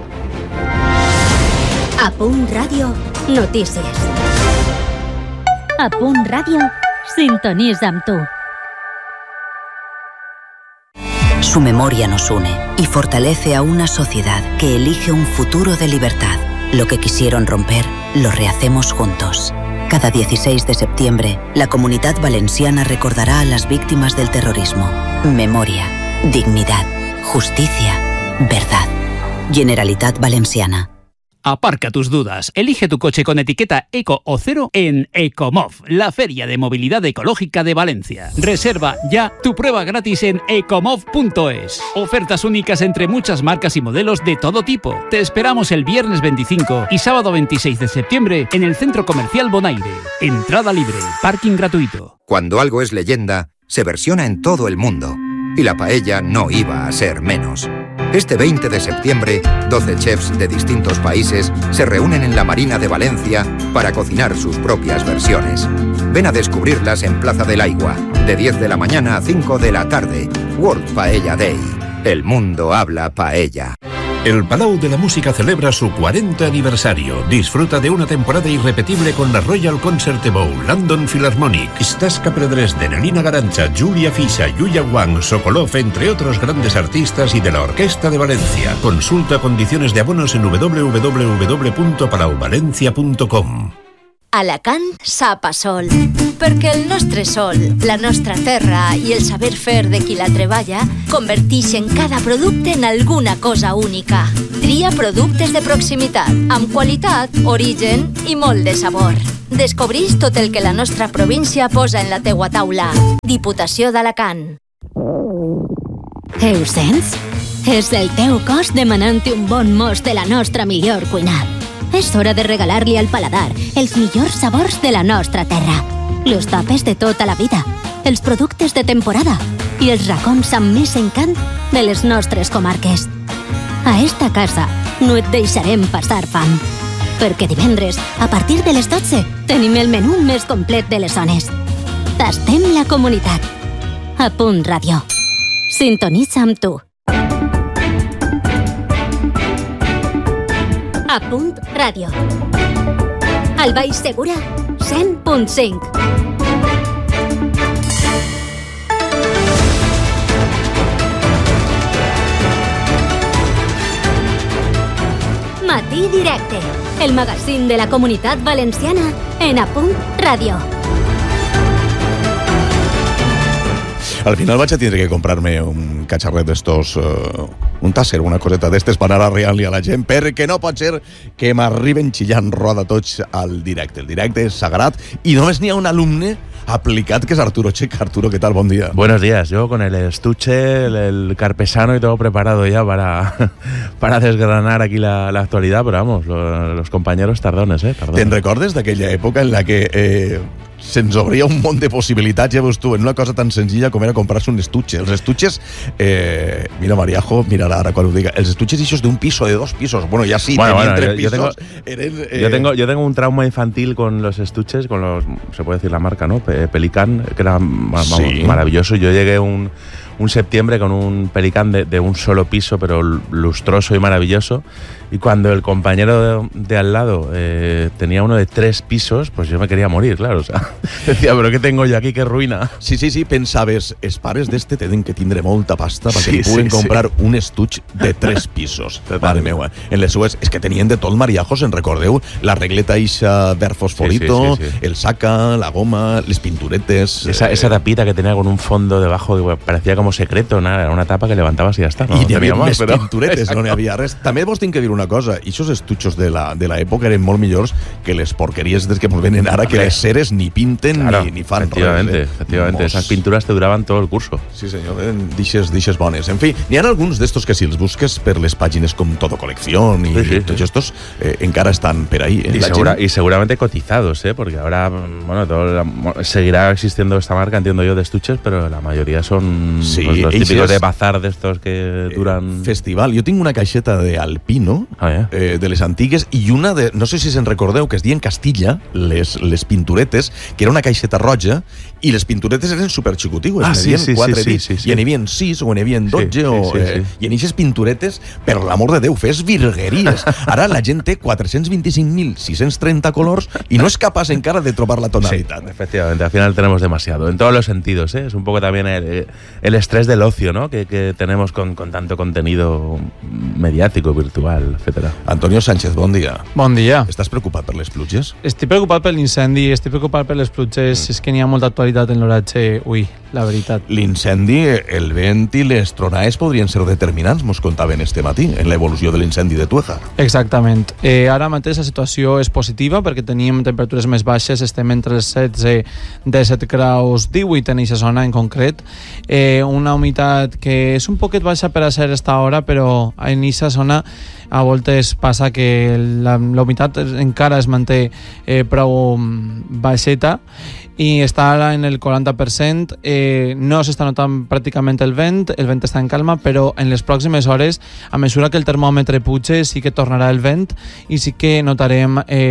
A Punt Ràdio, notícies. A Punt Ràdio, sintonitza amb tu. Su memoria nos une y fortalece a una sociedad que elige un futuro de libertad. Lo que quisieron romper, lo rehacemos juntos. Cada 16 de septiembre, la Comunitat Valenciana recordará a las víctimas del terrorismo. Memoria, dignidad, justicia, verdad. Generalitat Valenciana. Aparca tus dudas. Elige tu coche con etiqueta Eco o Cero en Ecomov, la feria de movilidad ecológica de Valencia. Reserva ya tu prueba gratis en ecomov.es. Ofertas únicas entre muchas marcas y modelos de todo tipo. Te esperamos el viernes 25 y sábado 26 de septiembre en el Centro Comercial Bonaire. Entrada libre, parking gratuito. Cuando algo es leyenda, se versiona en todo el mundo. Y la paella no iba a ser menos. Este 20 de septiembre, 12 chefs de distintos países se reúnen en la Marina de Valencia para cocinar sus propias versiones. Ven a descubrirlas en Plaza del Aigua, de 10 de la mañana a 5 de la tarde. World Paella Day. El mundo habla paella. El Palau de la Música celebra su 40 aniversario. Disfruta de una temporada irrepetible con la Royal Concert Bowl, London Philharmonic, Staska Predresden, Elina Garancha, Julia Fischer, Yuya Wang, Sokolov, entre otros grandes artistas, y de la Orquesta de Valencia. Consulta condiciones de abonos en www.palauvalencia.com. Alacant sapa sol, perquè el nostre sol, la nostra terra i el saber fer de qui la treballa converteixen cada producte en alguna cosa única. Tria productes de proximitat, amb qualitat, origen i molt de sabor. Descobreix tot el que la nostra província posa en la teua taula. Diputació d'Alacant. Ho sents? És el teu cos demanant-te un bon mos de la nostra millor cuina. És hora de regalar-li al paladar els millors sabors de la nostra terra. Les tapes de tota la vida, els productes de temporada i els racons amb més encant de les nostres comarques. A esta casa no et deixarem passar fam, perquè divendres, a partir de les 12, tenim el menú més complet de les zones. Tastem la comunitat. A Punt Ràdio. Sintonitza amb tu. A Punt Ràdio. Al Baix Segura, 100.5. Matí Directe, el magazín de la Comunitat Valenciana en A Punt Ràdio. Al final vaig a tindre que comprar-me un cacharret d'estos, un tàsser, una coseta d'estes per anar arriant-li a la gent, perquè no pot ser que m'arriben xillant roda tots al directe. El directe és sagrat i només n'hi ha un alumne aplicat, que es Arturo Checa. Arturo, ¿qué tal? Buen día. Buenos días. Yo con el estuche, el carpesano y todo preparado ya para desgranar aquí la actualidad, pero vamos, los compañeros tardones, tardones. ¿Te recordes d'aquella època en la que se'ns obria un món de possibilitats, ja veus tu, en una cosa tan senzilla com era comprar-se un estuche. Els estuches, mira Mariajo, mirarà ara quan ho diga, els estuches eixos d'un piso, de 2 pisos, bueno, ya sí, tenían 3 pisos. Yo tengo un trauma infantil con los estuches, con los, se puede decir la marca, ¿no? Pelican, que era maravilloso. Yo llegué un septiembre con un Pelican de un solo piso, pero lustroso y maravilloso. Y cuando el compañero de al lado tenía uno de 3 pisos, pues yo me quería morir, claro. O sea, decía, ¿pero qué tengo yo aquí? ¡Qué ruïna! Sí, pensaves, els pares d'este tenen que tindre molta pasta perquè li puguen comprar un estuig de 3 pisos. Mare meua. En les sues, és que tenien de tot Mariajo, se'n recordeu? La regleta ixa verd fosforito, el saca, la goma, les pinturetes... Esa tapita que tenía con un fondo debajo que parecía como secreto, nada, era una tapa que levantabas y ya está. I n'hi havia més pinturetes, no n'hi havia res. També vos tinc que dir una cosa, i aquests estutxos de l'època eren molt millors que les porqueries que ens venen ara, que les ceres ni pinten ni fan res. Efectivamente, esas pinturas te duraban todo el curso. Sí, senyor, d'ixes bones. En fi, n'hi ha alguns d'estos que si els busques per les pàgines com Todo Colección i tots estos, encara estan per ahí. Y seguramente cotizados, porque ahora, bueno, seguirá existiendo esta marca, entiendo yo, de estuches, pero la mayoría son los típicos de bazar de estos que duran... Festival. Jo tinc una caixeta de Alpino, de les antigues, i una de, no sé si se'n recordeu, que es diuen Castilla, les pinturetes, que era una caixeta roja, i les pinturetes eren superxicutiues, n'hi havia 4 dits, i n'hi havia 6 o n'hi havia 12, i en aquestes pinturetes, per l'amor de Déu, fes virgueries. Ara la gent té 425.630 colors i no és capaç encara de trobar la tonalitat. Sí, efectivamente, al final tenemos demasiado, en todos los sentidos, Es un poco también el estrés del ocio, ¿no? que tenemos con tanto contenido mediàtico, virtual, etcétera. Antonio Sánchez, bon dia. Bon dia. Estàs preocupat per les pluges? Estic preocupat per l'incendi, estic preocupat per les pluges, és que n'hi ha molta actualitat en l'oratge, la veritat. L'incendi, el vent i les tronades podrien ser determinants, mos contaven este matí, en l'evolució de l'incendi de Tueja. Exactament. Ara mateix la situació és positiva perquè teníem temperatures més baixes, estem entre els 16 de 7 graus 18 en aquesta zona en concret, una humitat que és un poquet baixa per a ser esta hora, però en aquesta zona a voltes passa que la humitat encara es manté prou baixeta i està ara en el 40%, no s'està notant pràcticament el vent està en calma, però en les pròximes hores, a mesura que el termòmetre puja, sí que tornarà el vent i sí que notarem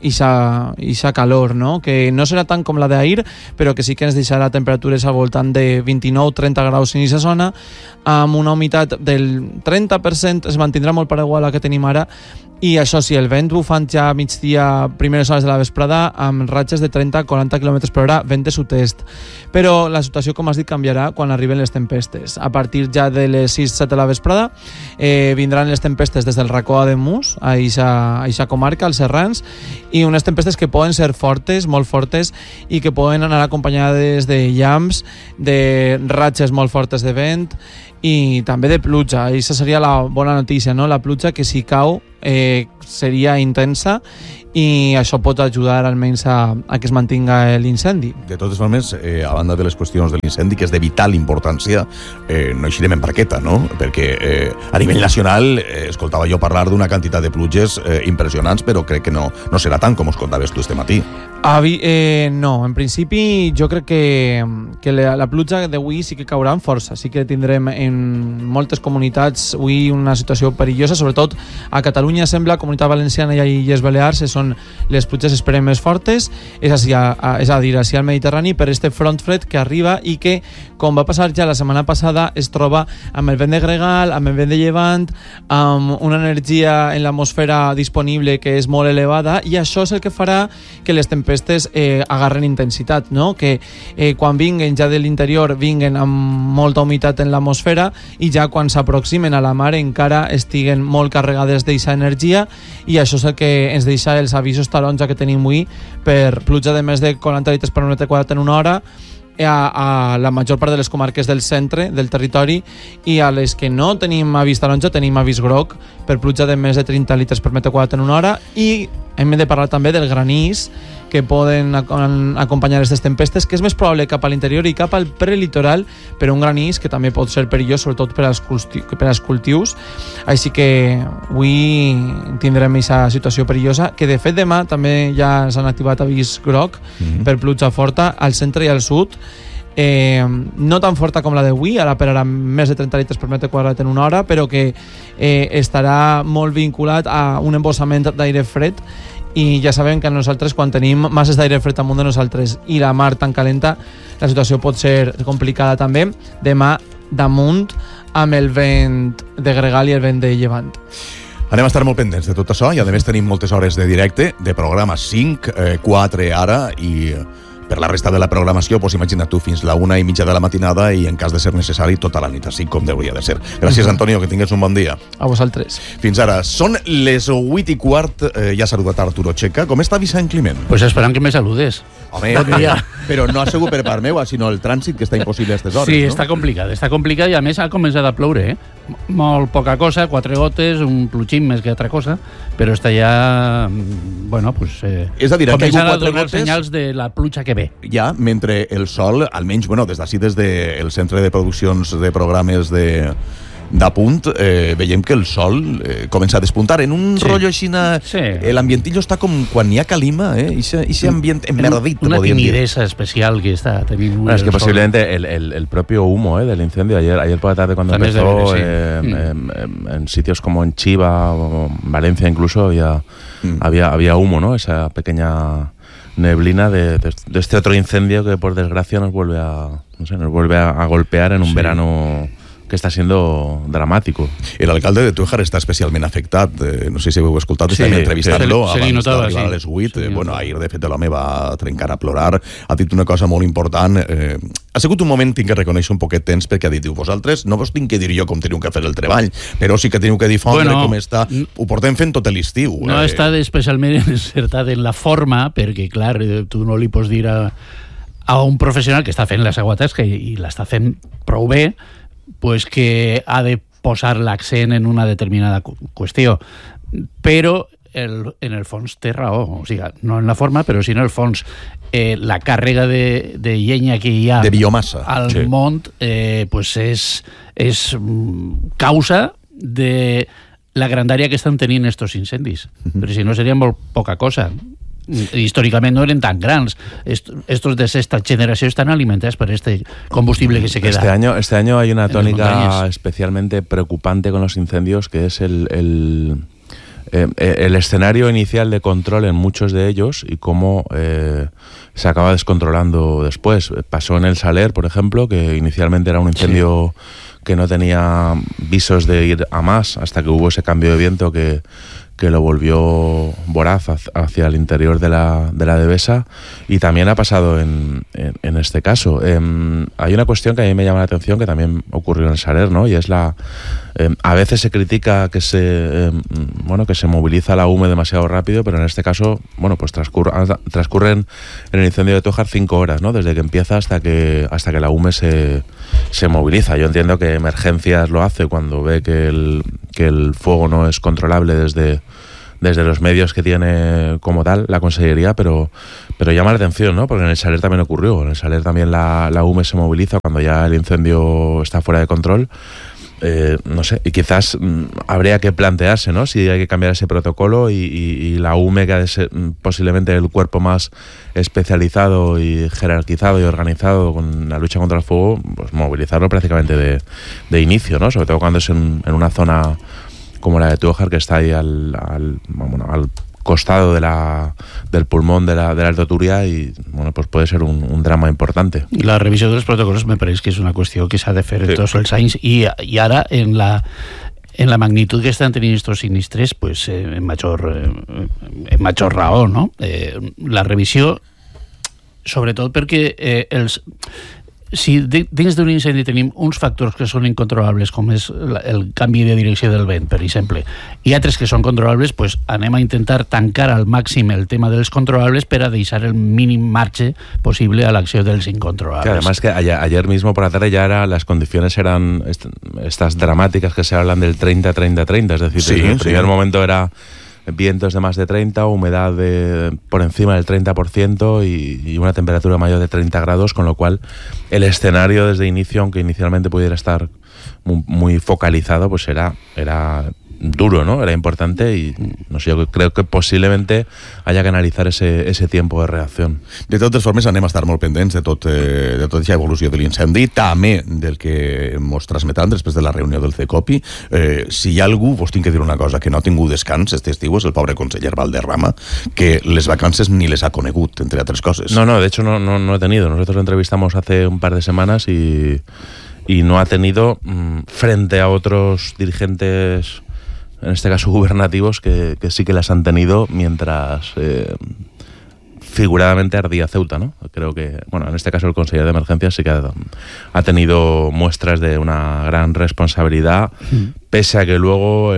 ixa calor, no? Que no serà tant com la d'ahir, però que sí que ens deixarà temperatures al voltant de 29-30 graus en aquesta zona, amb una humitat del 30%, es mantindrà molt pareguda a la que tenim ara, i això sí, el vent bufant ja a migdia, primeres hores de la vesprada, amb ratxes de 30-40 km per hora, vent de sud-est. Però la situació, com has dit, canviarà quan arriben les tempestes. A partir ja de les 6-7 de la vesprada vindran les tempestes des del racó a Ademús, a eixa comarca, als Serrans, i unes tempestes que poden ser fortes, molt fortes, i que poden anar acompanyades de llamps, de ratxes molt fortes de vent, i també de pluja. Aquesta seria la bona notícia, no? La pluja, que si cau seria intensa, i això pot ajudar almenys a que es mantinga l'incendi. De totes formes, a banda de les qüestions de l'incendi, que és de vital importància, no eixirem en barqueta, no? Perquè a nivell nacional escoltava jo parlar d'una quantitat de pluges impressionants, però crec que no serà tant com us contaves tu este matí. No, en principi jo crec que la pluja d'avui sí que caurà amb força, sí que tindrem en moltes comunitats avui una situació perillosa, sobretot a Catalunya sembla, Comunitat Valenciana i Illes Balears són les pluges esperem més fortes, és a dir, hacia el Mediterrani, per este front fred que arriba i que, com va passar ja la setmana passada, es troba amb el vent de gregal, amb el vent de llevant, amb una energia en l'atmosfera disponible que és molt elevada, i això és el que farà que les tempestes agarren intensitat, no? Que quan vinguen ja de l'interior vinguen amb molta humitat en l'atmosfera, i ja quan s'aproximen a la mar encara estiguen molt carregades d'eixa energia, i això és el que ens deixa els avisos taronja que tenim avui per pluja de més de 40 litres per metre quadrat en una hora a la major part de les comarques del centre del territori, i a les que no tenim avís taronja tenim avís groc per pluja de més de 30 litres per metre quadrat en una hora. I hem de parlar també del granís que poden acompanyar aquestes tempestes, que és més probable cap a l'interior i cap al prelitoral, però un granís que també pot ser perillós, sobretot per als cultius. Així que avui tindrem aquesta situació perillosa, que de fet demà també ja s'han activat avís groc per pluja forta al centre i al sud, no tan forta com la d'avui, ara per més de 30 litres per metre quadrat en una hora, però que estarà molt vinculat a un embossament d'aire fred, i ja sabem que nosaltres, quan tenim masses d'aire fred amunt de nosaltres i la mar tan calenta, la situació pot ser complicada també. Demà damunt amb el vent de gregal i el vent de llevant. Anem a estar molt pendents de tot això, i a més tenim moltes hores de directe, de programa 5, 4 ara, i per la resta de la programació, doncs imagina't tu, fins la 1:30 de la matinada, i en cas de ser necessari tota la nit, així com hauria de ser. Gràcies, Antonio, que tingues un bon dia. A vosaltres. Fins ara. Són les 8:15, ja ha saludat Arturo Checa. Com està Vicent Climent? Pues esperant que me saludes. Home, però no ha sigut per part meva, sinó el trànsit, que està impossible a aquestes hores, sí, no? està complicat, i a més ha començat a ploure, molt poca cosa, 4 gotes, un plutxín més que altra cosa, però està ja, bueno, pues és a dir, començant a donar senyals de la pluja que ve. Ja, mentre el sol, almenys, bueno, des d'ací, des del Centre de Produccions de Programes d'Apunt, veiem que el sol comença a despuntar en un rotllo així. L'ambientillo està com quan hi ha calima, ese ambient enverdit. Una timidesa especial que está teniendo. Es que posiblemente el propio humo del incendio, ayer por la tarde cuando empezó, en sitios como en Chiva o en Valencia incluso había humo, ¿no? Esa pequeña neblina de este otro incendio que por desgracia nos vuelve a golpear en un verano que està sent dramàtic. L'alcalde de Tújar està especialment afectat. No sé si heu escoltat, estem entrevistant-lo abans d'arribar a les 8. Bueno, ahir, de fet, l'home va trencar a plorar. Ha dit una cosa molt important. Ha sigut un moment, tinc que reconèixer, un poquet tens, perquè ha dit, vosaltres no vos tinc que dir jo com teniu que fer el treball, però sí que teniu que difondre com està. Ho portem fent tot l'estiu. No està especialment encertat en la forma, perquè, clar, tu no li pots dir a un professional que està fent la seva tasca i l'està fent prou bé, pues que ha de posar l'accent en una determinada qüestió, però en el fons té raó, o sigui, no en la forma, però sí en el fons. La càrrega de llenya que hi ha de biomassa al món pues és causa de la grandària que estan tenint estos incendis, però si no seria molt poca cosa. Històricament no eren tan grans. Estos de sexta generación están alimentados por este combustible que se queda. Este año hay una tónica especialmente preocupante con los incendios, que es el el escenario inicial de control en muchos de ellos y cómo se acaba descontrolando después. Pasó en el Saler, por ejemplo, que inicialmente era un incendio que no tenía visos de ir a más, hasta que hubo ese cambio de viento que lo volvió voraz hacia el interior de la Devesa, y también ha pasado en este caso. Hay una cuestión que a mí me llama la atención, que también ocurrió en el Saler, ¿no? Y es a veces se critica que se moviliza la UME demasiado rápido, pero en este caso, bueno, pues transcurren en el incendio de Tójar 5 horas, ¿no? Desde que empieza hasta que la UME se moviliza. Yo entiendo que Emergencias lo hace cuando ve que el fuego no es controlable desde los medios que tiene como tal la Consellería, pero llama la atención, ¿no? Porque en el Saler también ocurrió. En el Saler también la UME se moviliza cuando ya el incendio está fuera de control. No sé, y quizás habría que plantearse, ¿no? Si hay que cambiar ese protocolo y la UME, que ha de ser posiblemente el cuerpo más especializado y jerarquizado y organizado con la lucha contra el fuego, pues movilizarlo prácticamente de inicio, ¿no? Sobre todo cuando es en una zona como la de Tójar, que está ahí al costado del pulmón de la Alto Turia, y bueno, pues puede ser un drama importante. La revisión de los protocolos me parece que és una qüestió que s'ha de fer en tots els anys, i ara en la magnitud que estan tenint estos sinistres, pues en major raó, no? La revisió, sobretot perquè si dins d'un incendi tenim uns factors que són incontrolables, com és el canvi de direcció del vent, per exemple, i altres que són controlables, pues anem a intentar tancar al màxim el tema dels controlables per a deixar el mínim marge posible a l'acció dels incontrolables. Claro, además que ayer mismo por la tarde ya las condiciones eran estas dramáticas que se hablan del 30-30-30, es decir, en el primer momento era vientos de más de 30, humedad por encima del 30% y una temperatura mayor de 30 grados, con lo cual el escenario desde inicio, aunque inicialmente pudiera estar muy focalizado, pues era duro, ¿no? Era importante, y no sé, yo creo que posiblemente haya que analitzar ese tiempo de reacció. De totes formes, anem a estar molt pendents de tota aquesta evolució de l'incendi, també del que mos transmetran després de la reunió del CECOPI. Si hi ha algú, vos tinc que dir una cosa, que no ha tingut descans este estiu, és el pobre conseller Valderrama, que les vacances ni les ha conegut, entre altres coses. No, de hecho no he tenido. Nosotros lo entrevistamos hace un par de semanas y no ha tenido, frente a otros dirigentes, en este caso gubernativos, que sí que las han tenido mientras figuradamente ardía Ceuta, ¿no? Creo que, bueno, en este caso el consejero de Emergencias sí que ha tenido muestras de una gran responsabilidad, pese a que luego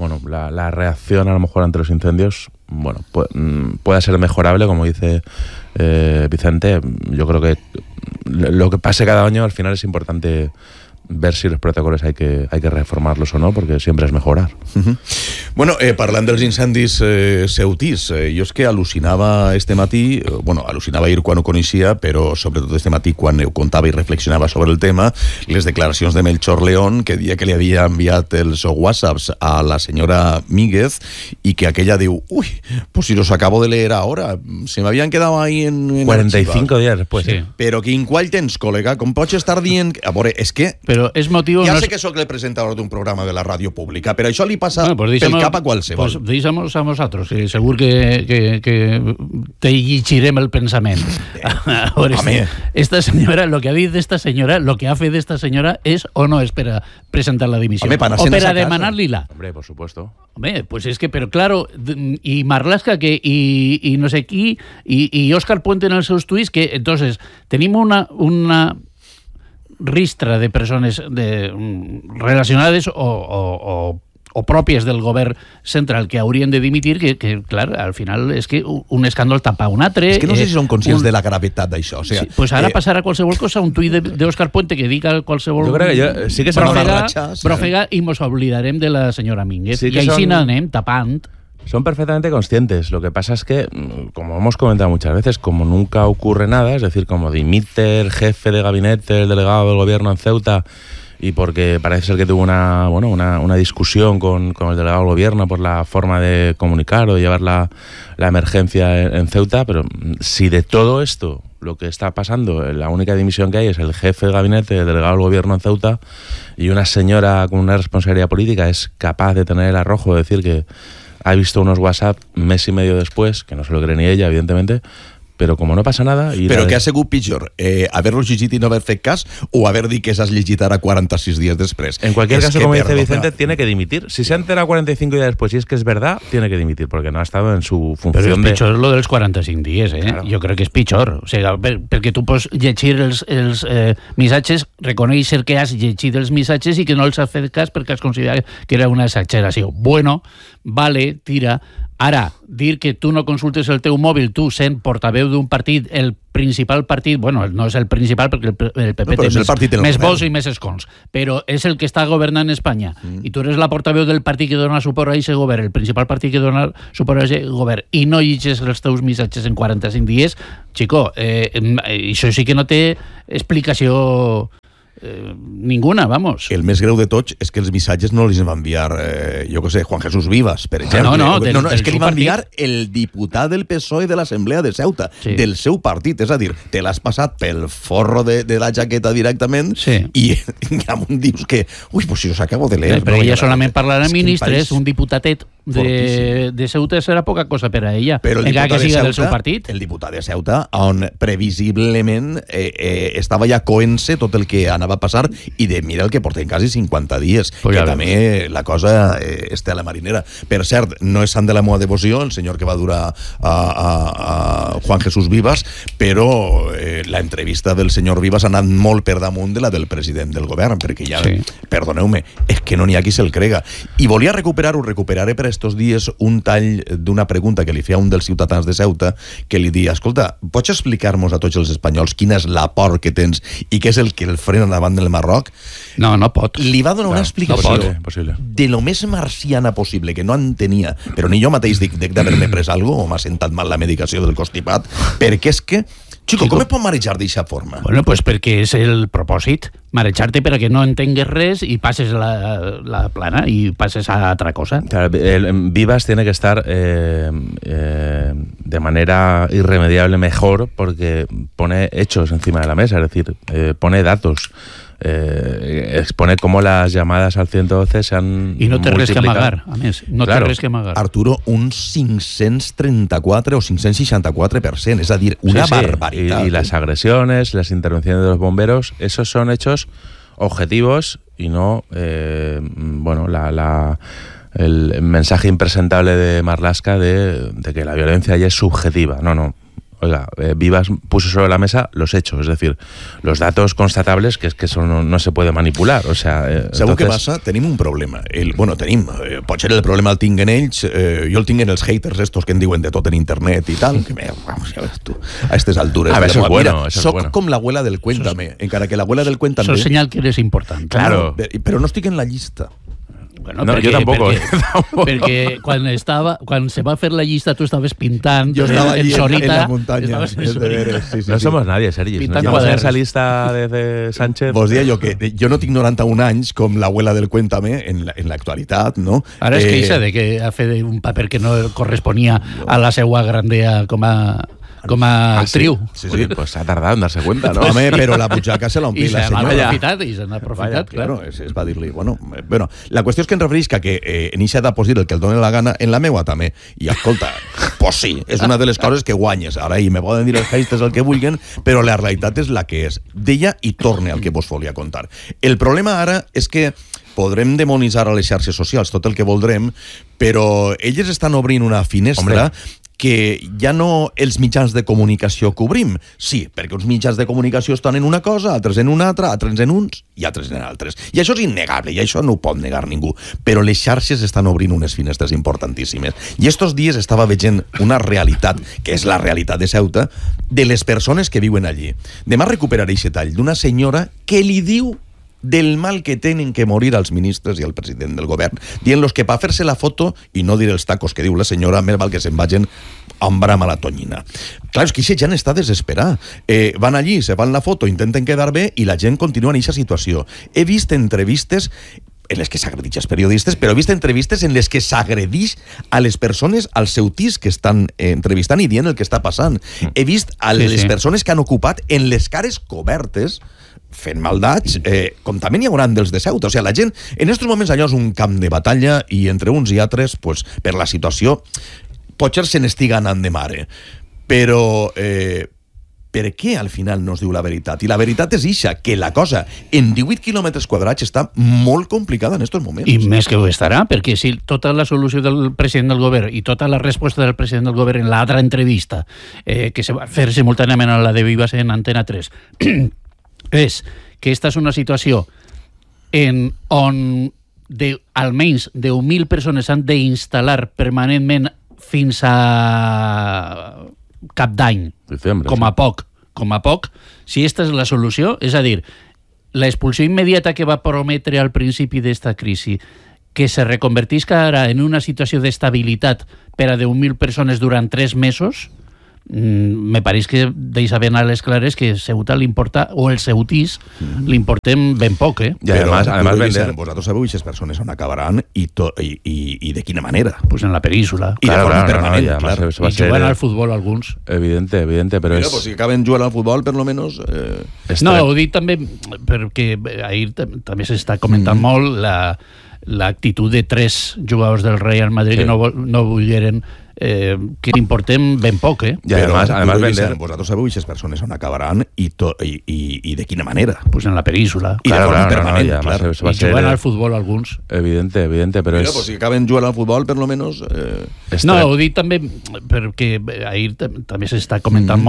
la reacción a lo mejor ante los incendios, bueno, pueda ser mejorable, como dice Vicente. Yo creo que lo que pase cada año al final es importante ver si los protocolos hay que reformarlos o no, porque siempre es mejorar. Bueno, parlant dels incendis ceutís, jo és que al·lucinava este matí, al·lucinava ahir quan ho coneixia, però sobretot este matí quan ho contava i reflexionava sobre el tema, les declaracions de Melchor León, que dia que li havia enviat els whatsapps a la senyora Míguez, i que aquella diu, pues si los acabo de leer ahora, se me habían quedado ahí en 45 días después. Sí. Però quin qual tens, col·lega? Com pots estar dient... A veure, és que... Però és motiu... Ja sé que sóc el presentador d'un programa de la ràdio pública, però això li passa pel cap a qualsevol. Pues deixa'm-nos a nosaltres, que segur que te llegirem el pensament. Esta senyora, lo que ha dit d'esta senyora, lo que ha fet d'esta senyora és o no és per a presentar la dimissió, o per a demanar-li-la. Hombre, por supuesto. Hombre, pues es que, pero claro, y Marlaska y no sé qui, y Óscar Puente en els seus tuits, que entonces tenim una ristra de persones relacionades o pròpies del govern central que haurien de dimitir, que clar, al final és que un escàndol tapa un altre. És que no sé si són conscients de la gravetat d'això. O sea, pues ara passarà qualsevol cosa, un tuit d'Òscar Puente que diga qualsevol... Jo crec que sí que brofega, i mos oblidarem de la senyora Mínguez. I així n'anem tapant. Son perfectamente conscientes. Lo que pasa es que, como hemos comentado muchas veces, como nunca ocurre nada, es decir, como dimite el jefe de gabinete, el delegado del gobierno en Ceuta, y porque parece ser que tuvo una discusión con el delegado del gobierno por la forma de comunicar o de llevar la emergencia en Ceuta, pero si de todo esto lo que está pasando, la única dimisión que hay es el jefe de gabinete, el delegado del gobierno en Ceuta, y una señora con una responsabilidad política es capaz de tener el arrojo de decir que ha visto unos WhatsApp mes y medio después, que no se lo cree ni ella, evidentemente, pero como no passa nada... Però què ha sigut pitjor? Haver-lo llegit i no haver fet cas o haver dit que s'has llegit ara 46 días después? En cualquier caso, como dice Vicente, tiene que dimitir. Si se ha enterado 45 días después y es que es verdad, tiene que dimitir, porque no ha estado en su funció Però és pitjor lo dels 45 dies, eh? Claro. Jo crec que és pitjor. O sigui, perquè tu pots llegir els missatges, reconèixer que has llegit els missatges i que no els has fet cas perquè has considerat que era una exageració. Bueno, vale, tira... Ara, dir que tu no consultes el teu mòbil, tu sent portaveu d'un partit, el principal partit, bueno, no és el principal perquè el PP té més vots i més escons, però és el que està governant Espanya, i tu eres la portaveu del partit que dona suport a aquest govern, el principal partit que dona suport a aquest govern, i no llegis els teus missatges en 45 dies, xico, això sí que no té explicació... ninguna, vamos. El més greu de tots és que els missatges no els va enviar, jo què sé, Juan Jesús Vivas, per exemple. No, és que li va enviar el diputat del PSOE de l'Assemblea de Ceuta, del seu partit, és a dir, te l'has passat pel forro de la jaqueta directament i amunt dius que, ui, pues si us acabo de leer. Però ella solament parlarà a ministres, un diputatet de Ceuta serà poca cosa per a ella, encara que siga del seu partit. El diputat de Ceuta, on previsiblement estava ja coent-se tot el que anava a passar i de mira el que portem quasi 50 dies, que també la cosa està a la marinera. Per cert, no és sant de la meva devoció el senyor que va durar a Juan Jesús Vivas, però la entrevista del senyor Vivas ha anat molt per damunt de la del president del govern, perquè ja, perdoneu-me, és que no n'hi ha qui se'l crega. I volia recuperar-ho, recuperaré per estos dies un tall d'una pregunta que li feia un dels ciutadans de Ceuta, que li dia, escolta, pots explicar-nos a tots els espanyols quina és la por que tens i què és el que el frena davant del Marroc? No pot. Li va donar una explicació de lo més marciana possible, que no entenia, però ni jo mateix dic d'haver-me pres alguna cosa o m'ha sentat mal la medicació del constipat, perquè és que Chico, com es pot marejar d'aquesta forma? Bueno, pues perquè és el propòsit, marejar-te perquè no entengues res i passes la plana y passes a altra cosa. Claro, Vivas tiene que estar de manera irremediable mejor porque pone hechos encima de la mesa, es decir, pone datos. Expone cómo las llamadas al 112 se han i no té res que amagar, a més, no té res que amagar. Arturo, un 534 o 564%, es decir, una barbaridad. Y las agresiones, las intervenciones de los bomberos, esos son hechos objetivos y no, bueno, el mensaje impresentable de Marlaska de que la violencia ya es subjetiva. No. Oiga, Vivas puso sobre la mesa los hechos, es decir, los datos constatables que es que eso no se puede manipular. O sea, sabeu què passa? Tenim un problema. Pot ser el problema el tinguen ells, jo el tinguen els haters estos que en diuen de tot en internet i tal, que vamos, ja ves tu, a aquestes altures. A ver, eso es bueno. Soc com l'abuela del Cuéntame, encara que l'abuela del Cuéntame... Eso es señal que eres important. Claro. Però no estic en la llista. Bueno, no, yo tampoco. Porque cuando se va a hacer la lista tú estabas pintando. Yo estaba en Sorita. En la montaña. No somos nadie, Sergi. No estamos en esa lista de Sánchez. Vos dia jo que jo no tinc 91 anys com l'abuela del Cuéntame en l'actualitat, no? Ara es queixa de que ha fet un paper que no corresponia a la seua grandea com a actriu. Sí. Pues ha tardado en darse cuenta, ¿no? Home, però la butxaca se l'ompli la senyora. I se n'ha aprofitat, claro. Es va dir-li, bueno, la qüestió és que en referisca que en eixa d'aposit el que el doni la gana, en la meua també. I escolta, pues sí, és una de les coses que guanyes. Ara, i me poden dir els haters el que vulguen, però la realitat és la que és. D'ella i torne al que vos volia contar. El problema ara és que podrem demonitzar a les xarxes socials tot el que voldrem, però elles estan obrint una finestra que ja no els mitjans de comunicació cobrim. Sí, perquè uns mitjans de comunicació estan en una cosa, altres en una altra, altres en uns i altres en altres. I això és innegable, i això no ho pot negar ningú. Però les xarxes estan obrint unes finestres importantíssimes. I estos dies estava veient una realitat, que és la realitat de Ceuta, de les persones que viuen allí. Demà recuperaré aquest tall d'una senyora que li diu del mal que tenen que morir els ministres i el president del govern, dient-los que per fer-se la foto, i no diré els tacos que diu la senyora, més val que se'n vagin amb bram a la tonyina. Clar, és que aquesta gent està desesperada. Van allí, se fan la foto, intenten quedar bé i la gent continua en aquesta situació. He vist entrevistes en les que s'agredix els periodistes, però he vist entrevistes en les que s'agredix a les persones, als ceutís que estan entrevistant i dient el que està passant. He vist a les persones que han ocupat en les cares cobertes fent maldats, com també n'hi haurà dels de Ceuta. O sigui, la gent, en aquests moments allò és un camp de batalla i entre uns i altres, pues, per la situació, potser se n'estiga anant de mare. Però per què al final no es diu la veritat? I la veritat és ixa, que la cosa en 18 quilòmetres quadrats està molt complicada en aquests moments. I més que ho estarà, perquè si tota la solució del president del govern i tota la resposta del president del govern en l'altra entrevista que se va fer simultàniament a la de Vives en Antena 3 és que esta és una situació on almenys 10.000 persones han d'instal·lar permanentment fins a cap d'any, com a poc, si esta és la solució, és a dir, l'expulsió immediata que va prometre al principi d'esta crisi, que se reconvertisca ara en una situació d'estabilitat per a 10.000 persones durant 3 mesos, me pareix que deixa ben a les clares que Ceuta l'importa, o el ceutís l'importem ben poc, I además vosaltres sabeu que aquestes persones on acabaran i de quina manera. Pues en la península. I de forma permanent, claro. I jugant al futbol alguns. Evidente, però és... Pues si acaben jugant al futbol, per lo menos... No, ho dic també perquè ahir també s'està comentant molt l'actitud de 3 jugadors del Real Madrid que no volgueren que importem ben poc, I además vosaltres sabeu que aquestes persones on acabaran i de quina manera. Pues en la península. I de forma permanent, I jugant al futbol alguns. Evidente, però és... Pues si acaben jugant al futbol, per lo menos... No, ho dic també perquè ahir també s'està comentant molt